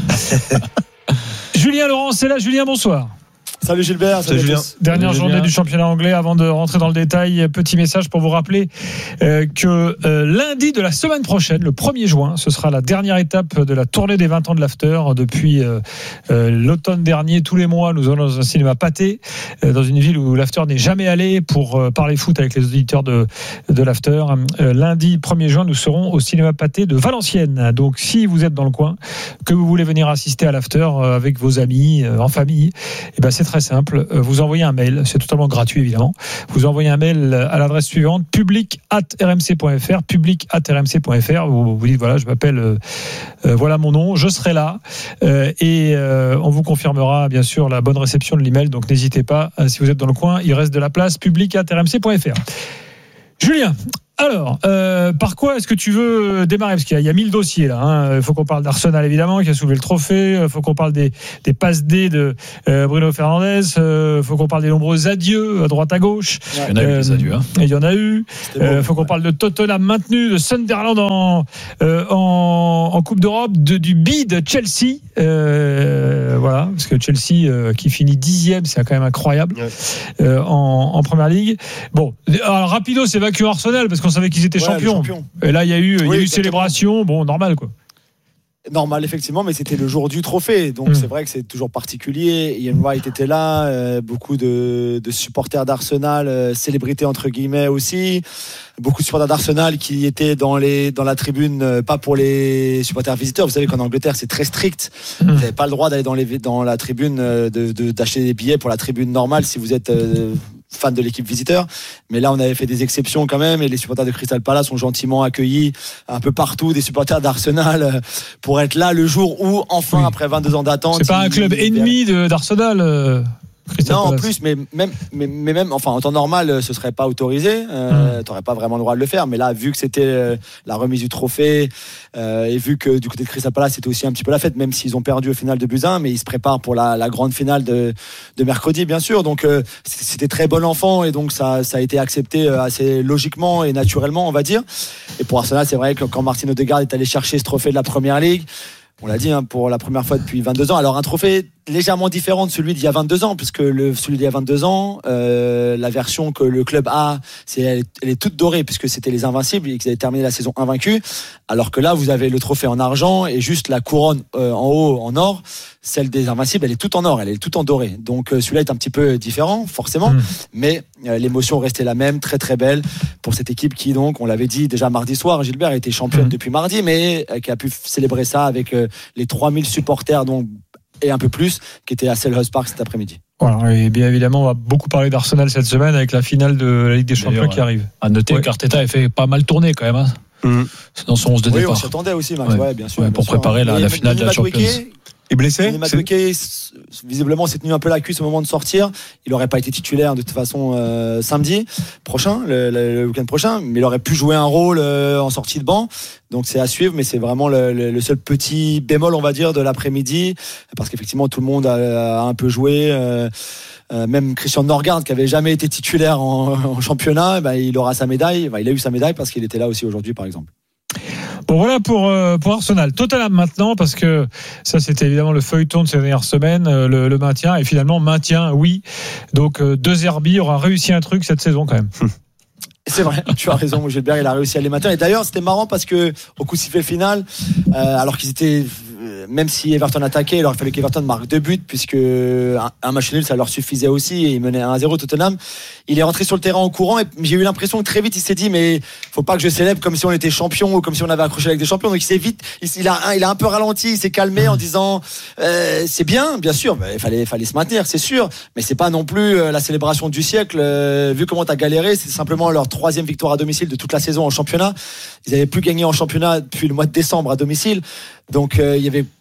Julien Laurent, c'est là. Julien, bonsoir. Salut Gilbert, salut, salut Julien. Dernière salut journée Julien. du championnat anglais. Avant de rentrer dans le détail, petit message pour vous rappeler euh, que euh, lundi de la semaine prochaine, le premier juin, ce sera la dernière étape de la tournée des vingt ans de l'After. Depuis euh, euh, l'automne dernier, tous les mois, nous allons dans un cinéma Pathé, euh, dans une ville où l'After n'est jamais allé, pour euh, parler foot avec les auditeurs de, de l'After. Euh, lundi premier juin, nous serons au cinéma Pathé de Valenciennes. Donc si vous êtes dans le coin, que vous voulez venir assister à l'After euh, avec vos amis, euh, en famille, et ben c'est très simple, vous envoyez un mail, c'est totalement gratuit évidemment, vous envoyez un mail à l'adresse suivante, public arobase r m c point f r, public arobase r m c point f r, vous vous dites voilà, je m'appelle, euh, euh, voilà mon nom, je serai là, euh, et euh, on vous confirmera bien sûr la bonne réception de l'email, donc n'hésitez pas, euh, si vous êtes dans le coin, il reste de la place, public arobase r m c point f r. Julien, alors, euh, par quoi est-ce que tu veux démarrer? Parce qu'il y a, il y a mille dossiers là. Hein. Il faut qu'on parle d'Arsenal évidemment, qui a soulevé le trophée. Il faut qu'on parle des, des passes D de euh, Bruno Fernandes. Il euh, faut qu'on parle des nombreux adieux à droite à gauche. Il y en a eu des adieux. Hein. Il y en a eu. Il euh, faut qu'on ouais. parle de Tottenham maintenu, de Sunderland en, euh, en, en Coupe d'Europe, de, du bid Chelsea. Euh, voilà, parce que Chelsea euh, qui finit dixième, c'est quand même incroyable ouais. euh, en, en Première Ligue. Bon, alors rapido, c'est vaincu Arsenal parce qu'on savait qu'ils étaient ouais, champions. champions. Et là, il y a eu, oui, il y a eu célébration, bon, normal quoi. Normal, effectivement, mais c'était le jour du trophée, donc mmh. c'est vrai que c'est toujours particulier. Ian Wright était là, euh, beaucoup de, de supporters d'Arsenal, euh, célébrités entre guillemets aussi, beaucoup de supporters d'Arsenal qui étaient dans les dans la tribune, euh, pas pour les supporters visiteurs. Vous savez qu'en Angleterre c'est très strict, mmh. vous n'avez pas le droit d'aller dans les dans la tribune, euh, de, de d'acheter des billets pour la tribune normale si vous êtes euh, fan de l'équipe visiteur, mais là on avait fait des exceptions quand même, et les supporters de Crystal Palace ont gentiment accueilli un peu partout des supporters d'Arsenal pour être là le jour où enfin oui. après vingt-deux ans d'attente, c'est pas un club ennemi de, d'Arsenal euh... Crystal non, Palace. En plus, mais même, mais, mais même, enfin, en temps normal, ce serait pas autorisé. Euh, mmh. T'aurais pas vraiment le droit de le faire. Mais là, vu que c'était euh, la remise du trophée euh, et vu que du côté de Crystal Palace, c'était aussi un petit peu la fête, même s'ils ont perdu au final de but un, mais ils se préparent pour la, la grande finale de, de mercredi, bien sûr. Donc, euh, c'était très bon enfant et donc ça, ça a été accepté assez logiquement et naturellement, on va dire. Et pour Arsenal, c'est vrai que quand Martin Odegaard est allé chercher ce trophée de la Première Ligue, on l'a dit, hein, pour la première fois depuis vingt-deux ans. Alors un trophée légèrement différent de celui d'il y a vingt-deux ans, puisque le, celui d'il y a vingt-deux ans, euh, la version que le club a, c'est, elle, est, elle est toute dorée, puisque c'était les Invincibles et qu'ils avaient terminé la saison invaincus. Alors que là, vous avez le trophée en argent et juste la couronne euh, en haut en or. Celle des Invincibles, elle est toute en or, elle est toute en doré. Donc euh, celui-là est un petit peu différent, forcément, mmh. mais euh, l'émotion restait la même, très très belle pour cette équipe qui, donc, on l'avait dit déjà mardi soir, Gilbert était championne mmh. depuis mardi, mais euh, qui a pu célébrer ça avec euh, les trois mille supporters, donc, et un peu plus, qui étaient à Selhurst Park cet après-midi. Voilà, et bien évidemment, on va beaucoup parler d'Arsenal cette semaine avec la finale de la Ligue des Champions D'ailleurs, qui arrive. À noter ouais. qu'Arteta a fait pas mal tourner quand même. Hein. Mmh. C'est dans son onze de oui, départ. Oui, on s'attendait aussi, Max. Ouais. Ouais, bien sûr. Ouais, bien pour sûr. préparer la, la finale de la Champions. Est blessé. Madueke, visiblement, s'est tenu un peu la cuisse au moment de sortir. Il n'aurait pas été titulaire de toute façon euh, samedi prochain, le, le, le week-end prochain, mais il aurait pu jouer un rôle euh, en sortie de banc. Donc c'est à suivre, mais c'est vraiment le, le, le seul petit bémol, on va dire, de l'après-midi, parce qu'effectivement tout le monde a, a un peu joué. Euh, Euh, même Christian Norgard, qui avait jamais été titulaire en, en championnat, eh ben, il aura sa médaille. Ben, il a eu sa médaille parce qu'il était là aussi aujourd'hui, par exemple. Bon, voilà pour, euh, pour Arsenal. Tottenham maintenant, parce que ça, c'était évidemment le feuilleton de ces dernières semaines, euh, le, le maintien. Et finalement, maintien, oui. Donc, euh, De Zerbi aura réussi un truc cette saison quand même. C'est vrai, tu as raison, Gilbert, il a réussi à les maintenir. Et d'ailleurs, c'était marrant parce que au coup de sifflet final, euh, alors qu'ils étaient, même si Everton attaquait, il aurait fallu qu'Everton marque deux buts, puisque un, un match nul, ça leur suffisait aussi, et il menait un à zéro Tottenham. Il est rentré sur le terrain en courant, et j'ai eu l'impression que très vite, il s'est dit, mais faut pas que je célèbre comme si on était champion ou comme si on avait accroché avec des champions. Donc il s'est vite, il, il, a, il a un peu ralenti, il s'est calmé en disant, euh, c'est bien, bien sûr, il fallait, fallait se maintenir, c'est sûr, mais c'est pas non plus la célébration du siècle, euh, vu comment t'as galéré, c'est simplement leur troisième victoire à domicile de toute la saison en championnat. Ils n'avaient plus gagné en championnat depuis le mois de décembre à domicile. Donc euh, il n'y avait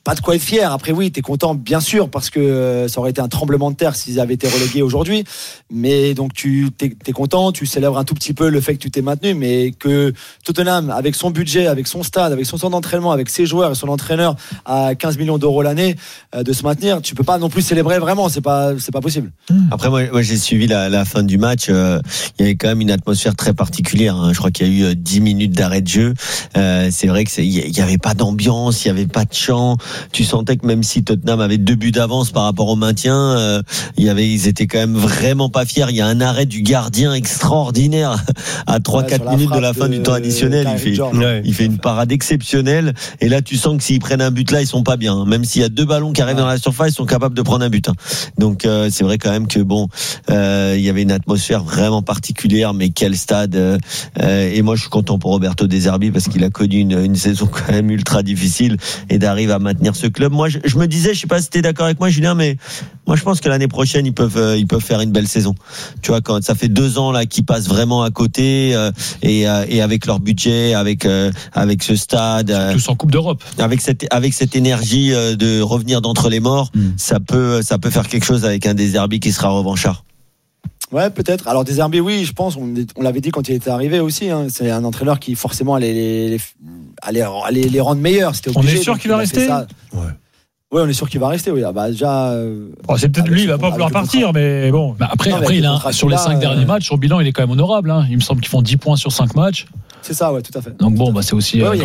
pas de quoi être fier. Après, oui, t'es content, bien sûr, parce que euh, ça aurait été un tremblement de terre s'ils avaient été relégués aujourd'hui. Mais donc, tu t'es, t'es content, tu célèbres un tout petit peu le fait que tu t'es maintenu, mais que Tottenham, avec son budget, avec son stade, avec son centre d'entraînement, avec ses joueurs et son entraîneur à quinze millions d'euros l'année, euh, de se maintenir, tu peux pas non plus célébrer vraiment. C'est pas, c'est pas possible. Après, moi, moi j'ai suivi la, la fin du match. Euh, il y avait quand même une atmosphère très particulière. Hein. Je crois qu'il y a eu dix minutes d'arrêt de jeu. Euh, c'est vrai que c'est, il y avait pas d'ambiance, il y avait pas de chant. Tu sentais que même si Tottenham avait deux buts d'avance par rapport au maintien, euh, il y avait, ils étaient quand même vraiment pas fiers. Il y a un arrêt du gardien extraordinaire à trois quatre ouais, minutes de la fin de, du temps additionnel. Il fait, ouais. il fait une parade exceptionnelle. Et là, tu sens que s'ils prennent un but là, ils sont pas bien. Même s'il y a deux ballons qui arrivent ouais. dans la surface, ils sont capables de prendre un but. Donc euh, c'est vrai quand même que bon, euh, il y avait une atmosphère vraiment particulière. Mais quel stade euh, Et moi, je suis content pour Roberto De Zerbi parce qu'il a connu une, une saison quand même ultra difficile et d'arriver à maintenir ce club. Moi, je, je me disais, je sais pas si t'es d'accord avec moi, Julien, mais moi, je pense que l'année prochaine, ils peuvent, euh, ils peuvent faire une belle saison. Tu vois, quand ça fait deux ans là qu'ils passent vraiment à côté euh, et, euh, et avec leur budget, avec euh, avec ce stade, euh, tous en Coupe d'Europe, avec cette avec cette énergie euh, de revenir d'entre les morts, mmh. ça peut ça peut faire quelque chose avec un De Zerbi qui sera revanchard. Ouais, peut-être. Alors, De Zerbi, oui, je pense. On, on l'avait dit quand il était arrivé aussi. Hein, c'est un entraîneur qui forcément allait les, les, allait, allait les rendre meilleurs. C'était obligé, on est sûr qu'il va rester. Ouais. Ouais, on est sûr qu'il va rester. Oui, ah bah déjà. Euh, oh, c'est peut-être lui, il va pas vouloir partir, mais bon. Bah après, non, après, il a sur les cinq euh... derniers matchs, son bilan, il est quand même honorable. Hein. Il me semble qu'ils font dix points sur cinq matchs. C'est ça, ouais, tout à fait. Donc bon, bah c'est aussi. Ouais, euh,